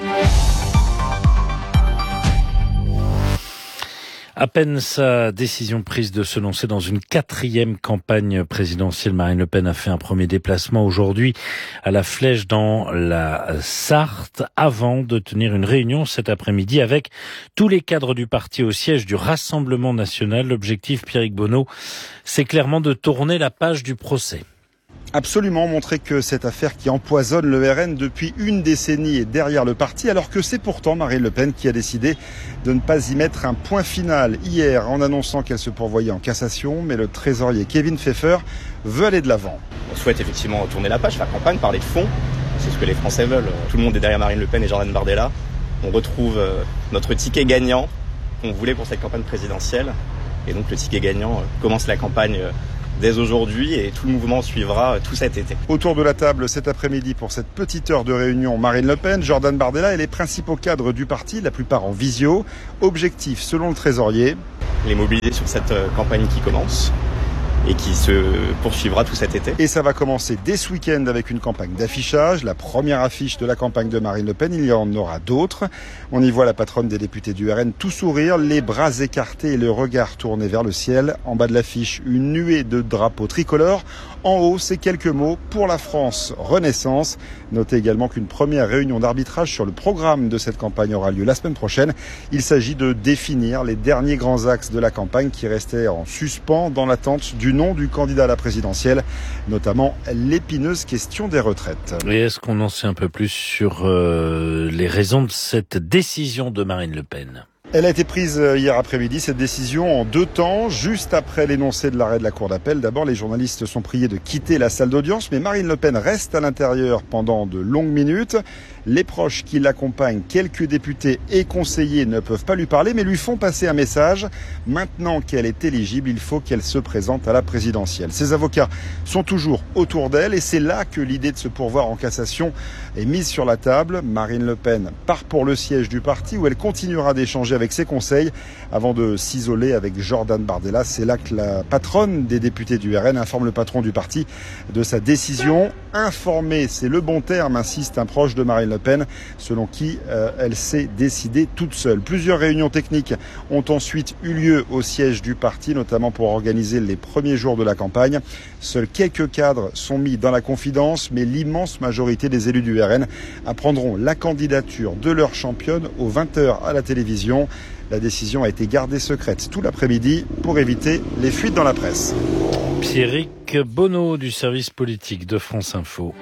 À peine sa décision prise de se lancer dans une 4e campagne présidentielle, Marine Le Pen a fait un premier déplacement aujourd'hui à la Flèche dans la Sarthe avant de tenir une réunion cet après-midi avec tous les cadres du parti au siège du Rassemblement national. L'objectif, Pierrick Bonneau, c'est clairement de tourner la page du procès. Absolument, montrer que cette affaire qui empoisonne le RN depuis une décennie est derrière le parti, alors que c'est pourtant Marine Le Pen qui a décidé de ne pas y mettre un point final hier en annonçant qu'elle se pourvoyait en cassation, mais le trésorier Kevin Pfeffer veut aller de l'avant. On souhaite effectivement tourner la page, faire campagne, parler de fond, c'est ce que les Français veulent. Tout le monde est derrière Marine Le Pen et Jordan Bardella. On retrouve notre ticket gagnant qu'on voulait pour cette campagne présidentielle, et donc le ticket gagnant commence la campagne dès aujourd'hui et tout le mouvement suivra tout cet été. Autour de la table cet après-midi pour cette petite heure de réunion, Marine Le Pen, Jordan Bardella et les principaux cadres du parti, la plupart en visio. Objectif, selon le trésorier, les mobiliser sur cette campagne qui commence et qui se poursuivra tout cet été. Et ça va commencer dès ce week-end avec une campagne d'affichage. La première affiche de la campagne de Marine Le Pen, il y en aura d'autres. On y voit la patronne des députés du RN tout sourire, les bras écartés et le regard tourné vers le ciel. En bas de l'affiche, une nuée de drapeaux tricolores. En haut, ces quelques mots pour la France Renaissance. Notez également qu'une première réunion d'arbitrage sur le programme de cette campagne aura lieu la semaine prochaine. Il s'agit de définir les derniers grands axes de la campagne qui restaient en suspens dans l'attente du nom du candidat à la présidentielle, notamment l'épineuse question des retraites. Et est-ce qu'on en sait un peu plus sur les raisons de cette décision de Marine Le Pen ? Elle a été prise hier après-midi, cette décision en 2 temps, juste après l'énoncé de l'arrêt de la Cour d'appel. D'abord, les journalistes sont priés de quitter la salle d'audience, mais Marine Le Pen reste à l'intérieur pendant de longues minutes. Les proches qui l'accompagnent, quelques députés et conseillers ne peuvent pas lui parler, mais lui font passer un message. Maintenant qu'elle est éligible, il faut qu'elle se présente à la présidentielle. Ses avocats sont toujours autour d'elle et c'est là que l'idée de se pourvoir en cassation est mise sur la table. Marine Le Pen part pour le siège du parti où elle continuera d'échanger avec ses conseils avant de s'isoler avec Jordan Bardella. C'est là que la patronne des députés du RN informe le patron du parti de sa décision. Informer, c'est le bon terme, insiste un proche de Marine Le Pen, selon qui elle s'est décidée toute seule. Plusieurs réunions techniques ont ensuite eu lieu au siège du parti, notamment pour organiser les premiers jours de la campagne. Seuls quelques cadres sont mis dans la confidence, mais l'immense majorité des élus du RN apprendront la candidature de leur championne aux 20h à la télévision. La décision a été gardée secrète tout l'après-midi pour éviter les fuites dans la presse. Pierrick Bonneau du service politique de France Info.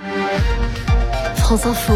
France Info.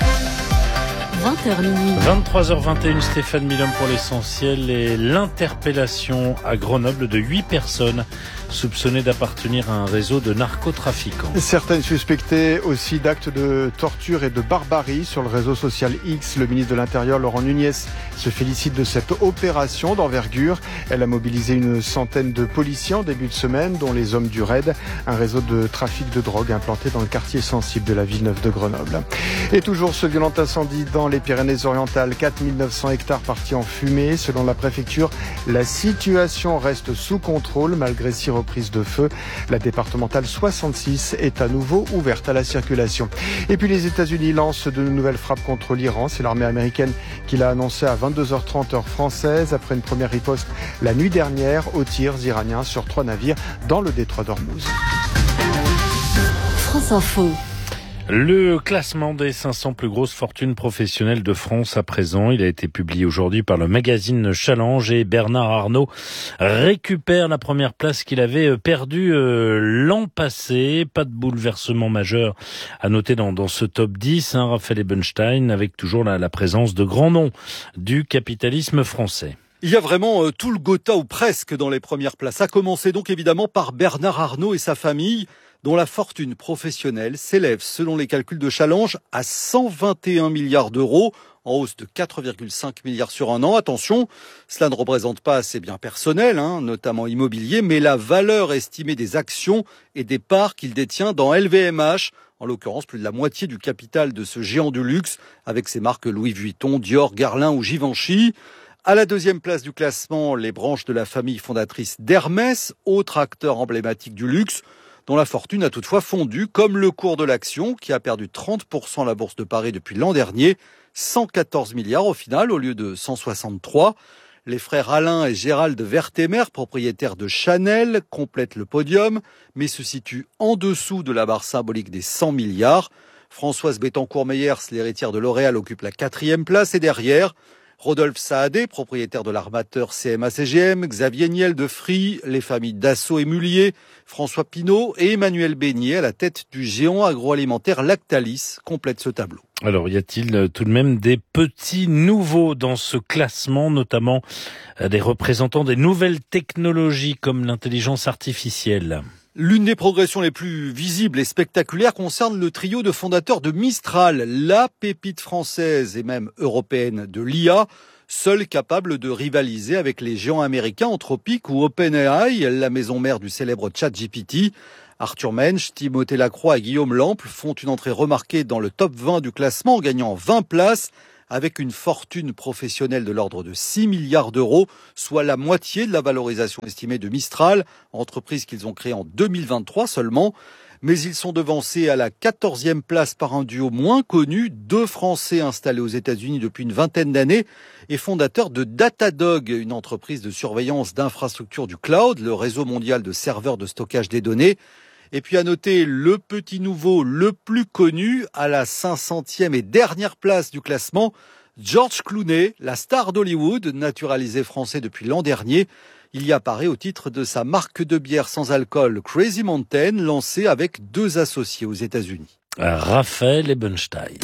20h minuit. 23h21, Stéphane Milhomme pour l'essentiel et l'interpellation à Grenoble de 8 personnes soupçonnées d'appartenir à un réseau de narcotrafiquants. Certaines suspectées aussi d'actes de torture et de barbarie sur le réseau social X. Le ministre de l'Intérieur, Laurent Nunez, se félicite de cette opération d'envergure. Elle a mobilisé une centaine de policiers en début de semaine, dont les hommes du RAID, un réseau de trafic de drogue implanté dans le quartier sensible de la Villeneuve de Grenoble. Et toujours ce violent incendie dans les Pyrénées-Orientales. 4900 hectares partis en fumée. Selon la préfecture, la situation reste sous contrôle malgré 6 reprises de feu. La départementale 66 est à nouveau ouverte à la circulation. Et puis les États-Unis lancent de nouvelles frappes contre l'Iran. C'est l'armée américaine qui l'a annoncé à 22h30 heure française après une première riposte la nuit dernière aux tirs iraniens sur 3 navires dans le détroit d'Ormuz. France Info. Le classement des 500 plus grosses fortunes professionnelles de France à présent, il a été publié aujourd'hui par le magazine Challenge et Bernard Arnault récupère la première place qu'il avait perdue l'an passé. Pas de bouleversement majeur à noter dans ce top 10, Raphaël Ebenstein, avec toujours la présence de grands noms du capitalisme français. Il y a vraiment tout le Gotha ou presque dans les premières places. À commencer donc évidemment par Bernard Arnault et sa famille, dont la fortune professionnelle s'élève, selon les calculs de Challenge, à 121 milliards d'euros, en hausse de 4,5 milliards sur un an. Attention, cela ne représente pas ses biens personnels, notamment immobiliers, mais la valeur estimée des actions et des parts qu'il détient dans LVMH, en l'occurrence plus de la moitié du capital de ce géant du luxe, avec ses marques Louis Vuitton, Dior, Guerlain ou Givenchy. À la deuxième place du classement, les branches de la famille fondatrice d'Hermès, autre acteur emblématique du luxe, dont la fortune a toutefois fondu, comme le cours de l'action, qui a perdu 30% à la Bourse de Paris depuis l'an dernier, 114 milliards au final, au lieu de 163. Les frères Alain et Gérald Vertemer, propriétaires de Chanel, complètent le podium, mais se situent en dessous de la barre symbolique des 100 milliards. Françoise Bettencourt-Meyers, l'héritière de L'Oréal, occupe la 4e place, et derrière, Rodolphe Saadé, propriétaire de l'armateur CMA-CGM, Xavier Niel de Free, les familles Dassault et Mullier, François Pinault et Emmanuel Beignet à la tête du géant agroalimentaire Lactalis complètent ce tableau. Alors, y a-t-il tout de même des petits nouveaux dans ce classement, notamment des représentants des nouvelles technologies comme l'intelligence artificielle ? L'une des progressions les plus visibles et spectaculaires concerne le trio de fondateurs de Mistral, la pépite française et même européenne de l'IA, seule capable de rivaliser avec les géants américains Anthropic ou OpenAI, la maison mère du célèbre ChatGPT. Arthur Mensch, Timothée Lacroix et Guillaume Lample font une entrée remarquée dans le top 20 du classement en gagnant 20 places. Avec une fortune professionnelle de l'ordre de 6 milliards d'euros, soit la moitié de la valorisation estimée de Mistral, entreprise qu'ils ont créée en 2023 seulement. Mais ils sont devancés à la 14e place par un duo moins connu, 2 Français installés aux États-Unis depuis une vingtaine d'années et fondateurs de Datadog, une entreprise de surveillance d'infrastructures du cloud, le réseau mondial de serveurs de stockage des données. Et puis à noter le petit nouveau le plus connu à la 500e et dernière place du classement, George Clooney, la star d'Hollywood, naturalisé français depuis l'an dernier. Il y apparaît au titre de sa marque de bière sans alcool Crazy Mountain, lancée avec 2 associés aux États-Unis. Raphaël Ebenstein.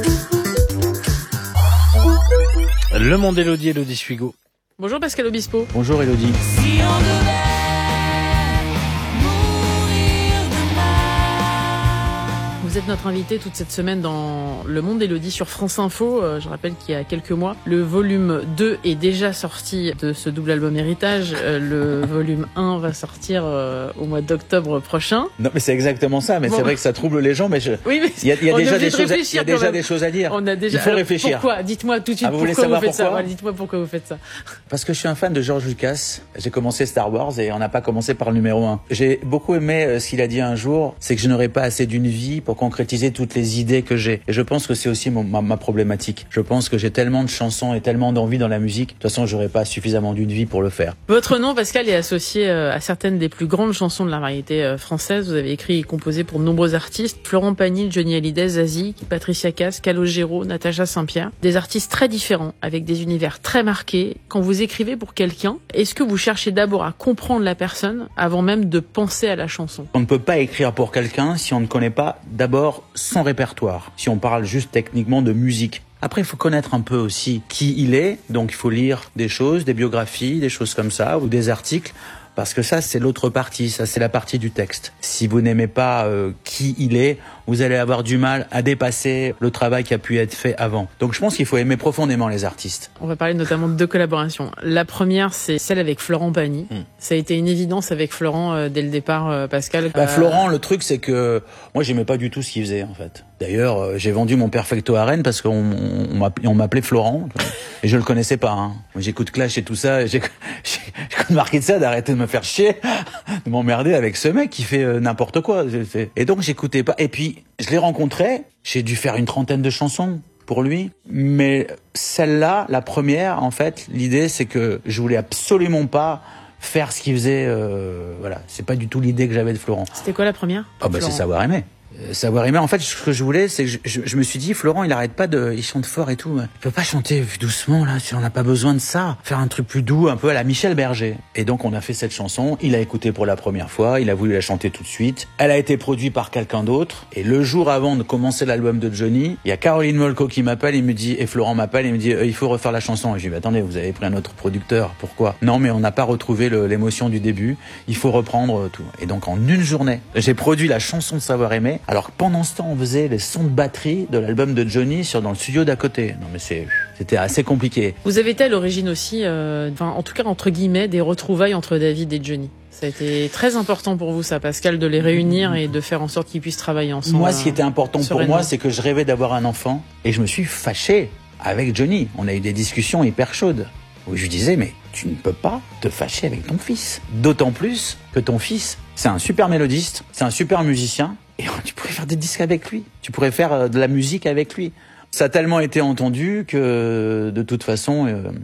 Le Monde Élodie Suigo. Bonjour Pascal Obispo. Bonjour Élodie. Si on devait Vous êtes notre invité toute cette semaine dans Le Monde Élodie sur France Info. Je rappelle qu'il y a quelques mois, le volume 2 est déjà sorti de ce double album Héritage. Le volume 1 va sortir au mois d'octobre prochain. Non, mais c'est exactement ça. Mais bon, c'est vrai que ça trouble les gens. Mais oui, mais il y a déjà des choses à dire. On a déjà. Il faut réfléchir. Pourquoi ? Dites-moi tout de suite pourquoi vous faites ça. Dites-moi pourquoi vous faites ça. Parce que je suis un fan de George Lucas. J'ai commencé Star Wars et on n'a pas commencé par le numéro 1. J'ai beaucoup aimé ce qu'il a dit un jour. C'est que je n'aurais pas assez d'une vie pour concrétiser toutes les idées que j'ai. Et je pense que c'est aussi ma problématique. Je pense que j'ai tellement de chansons et tellement d'envie dans la musique. De toute façon, j'aurais pas suffisamment d'une vie pour le faire. Votre nom, Pascal, est associé à certaines des plus grandes chansons de la variété française. Vous avez écrit et composé pour de nombreux artistes. Florent Pagny, Johnny Hallyday, Zazie, Patricia Cass, Calogero, Natacha Saint-Pierre. Des artistes très différents, avec des univers très marqués. Quand vous écrivez pour quelqu'un, est-ce que vous cherchez d'abord à comprendre la personne avant même de penser à la chanson ? On ne peut pas écrire pour quelqu'un si on ne connaît pas d'abord son répertoire, si on parle juste techniquement de musique. Après, il faut connaître un peu aussi qui il est, donc il faut lire des choses, des biographies, des choses comme ça, ou des articles, parce que ça, c'est l'autre partie, ça, c'est la partie du texte. Si vous n'aimez pas qui il est, vous allez avoir du mal à dépasser le travail qui a pu être fait avant. Donc je pense qu'il faut aimer profondément les artistes. On va parler notamment de 2 collaborations. La première, c'est celle avec Florent Pagny. Ça a été une évidence avec Florent dès le départ, Pascal. Florent, le truc, c'est que moi, j'aimais pas du tout ce qu'il faisait, en fait. D'ailleurs, j'ai vendu mon Perfecto à Rennes parce qu'on m'appelait Florent et je le connaissais pas. Hein. J'écoute Clash et tout ça. J'ai marqué de ça d'arrêter de me faire chier, de m'emmerder avec ce mec qui fait n'importe quoi. Et donc j'écoutais pas. Et puis je l'ai rencontré. J'ai dû faire une 30aine de chansons pour lui, mais celle-là, la première, en fait, l'idée c'est que je voulais absolument pas faire ce qu'il faisait. Voilà, c'est pas du tout l'idée que j'avais de Florent. C'était quoi la première? C'est Savoir aimer. Savoir aimer. En fait, ce que je voulais, c'est que je me suis dit, Florent, il arrête pas il chante fort et tout. Il peut pas chanter doucement, là, si on n'a pas besoin de ça. Faire un truc plus doux, un peu à la Michel Berger. Et donc, on a fait cette chanson. Il a écouté pour la première fois. Il a voulu la chanter tout de suite. Elle a été produite par quelqu'un d'autre. Et le jour avant de commencer l'album de Johnny, il y a Caroline Molko qui m'appelle, et Florent m'appelle, il me dit, il faut refaire la chanson. Et je lui dis, attendez, vous avez pris un autre producteur. Pourquoi? Non, mais on n'a pas retrouvé l'émotion du début. Il faut reprendre tout. Et donc, en une journée, j'ai produit la chanson de Savoir aimer. Alors, pendant ce temps, on faisait les sons de batterie de l'album de Johnny dans le studio d'à côté. Non, mais c'était assez compliqué. Vous avez été à l'origine aussi, en tout cas, entre guillemets, des retrouvailles entre David et Johnny. Ça a été très important pour vous, ça, Pascal, de les réunir et de faire en sorte qu'ils puissent travailler ensemble. Moi, ce qui était important pour moi, c'est que je rêvais d'avoir un enfant et je me suis fâché avec Johnny. On a eu des discussions hyper chaudes où je lui disais, mais tu ne peux pas te fâcher avec ton fils. D'autant plus que ton fils, c'est un super mélodiste, c'est un super musicien. Et tu pourrais faire des disques avec lui. Tu pourrais faire de la musique avec lui. Ça a tellement été entendu que, de toute façon,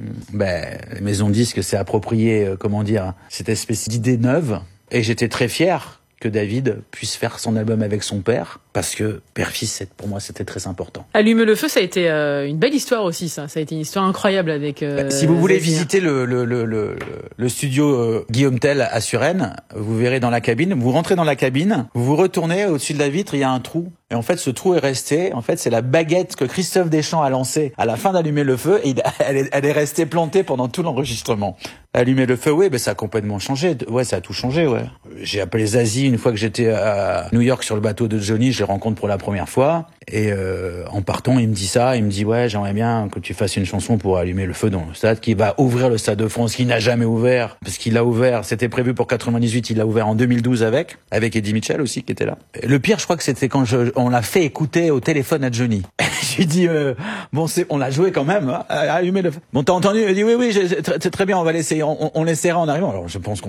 les maisons de disques s'est approprié, cette espèce d'idée neuve. Et j'étais très fier que David puisse faire son album avec son père, parce que père-fils, pour moi, c'était très important. Allumer le feu, ça a été une belle histoire aussi, ça. Ça a été une histoire incroyable avec... si vous voulez visiter le studio Guillaume Tell à Suresnes, vous verrez dans la cabine, vous rentrez dans la cabine, vous vous retournez, au-dessus de la vitre, il y a un trou. Et en fait, ce trou est resté, c'est la baguette que Christophe Deschamps a lancée à la fin d'Allumer le feu, et elle est restée plantée pendant tout l'enregistrement. Allumer le feu, ça a complètement changé. Ouais, ça a tout changé, ouais. J'ai appelé Zazie une fois que j'étais à New York sur le bateau de Johnny, je le rencontre pour la première fois. Et en partant, il me dit ça, il me dit, ouais, j'aimerais bien que tu fasses une chanson pour Allumer le feu dans le stade, qui va ouvrir le Stade de France, qui n'a jamais ouvert, parce qu'il l'a ouvert, c'était prévu pour 98, il l'a ouvert en 2012 avec Eddie Mitchell aussi, qui était là. Et le pire, je crois que c'était quand on l'a fait écouter au téléphone à Johnny. Je lui dis, on l'a joué quand même, hein, Allumer le feu. Bon, t'as entendu? Il dit, oui, c'est très bien, on va l'essayer, on l'essaiera en arrivant. Alors, je pense qu'on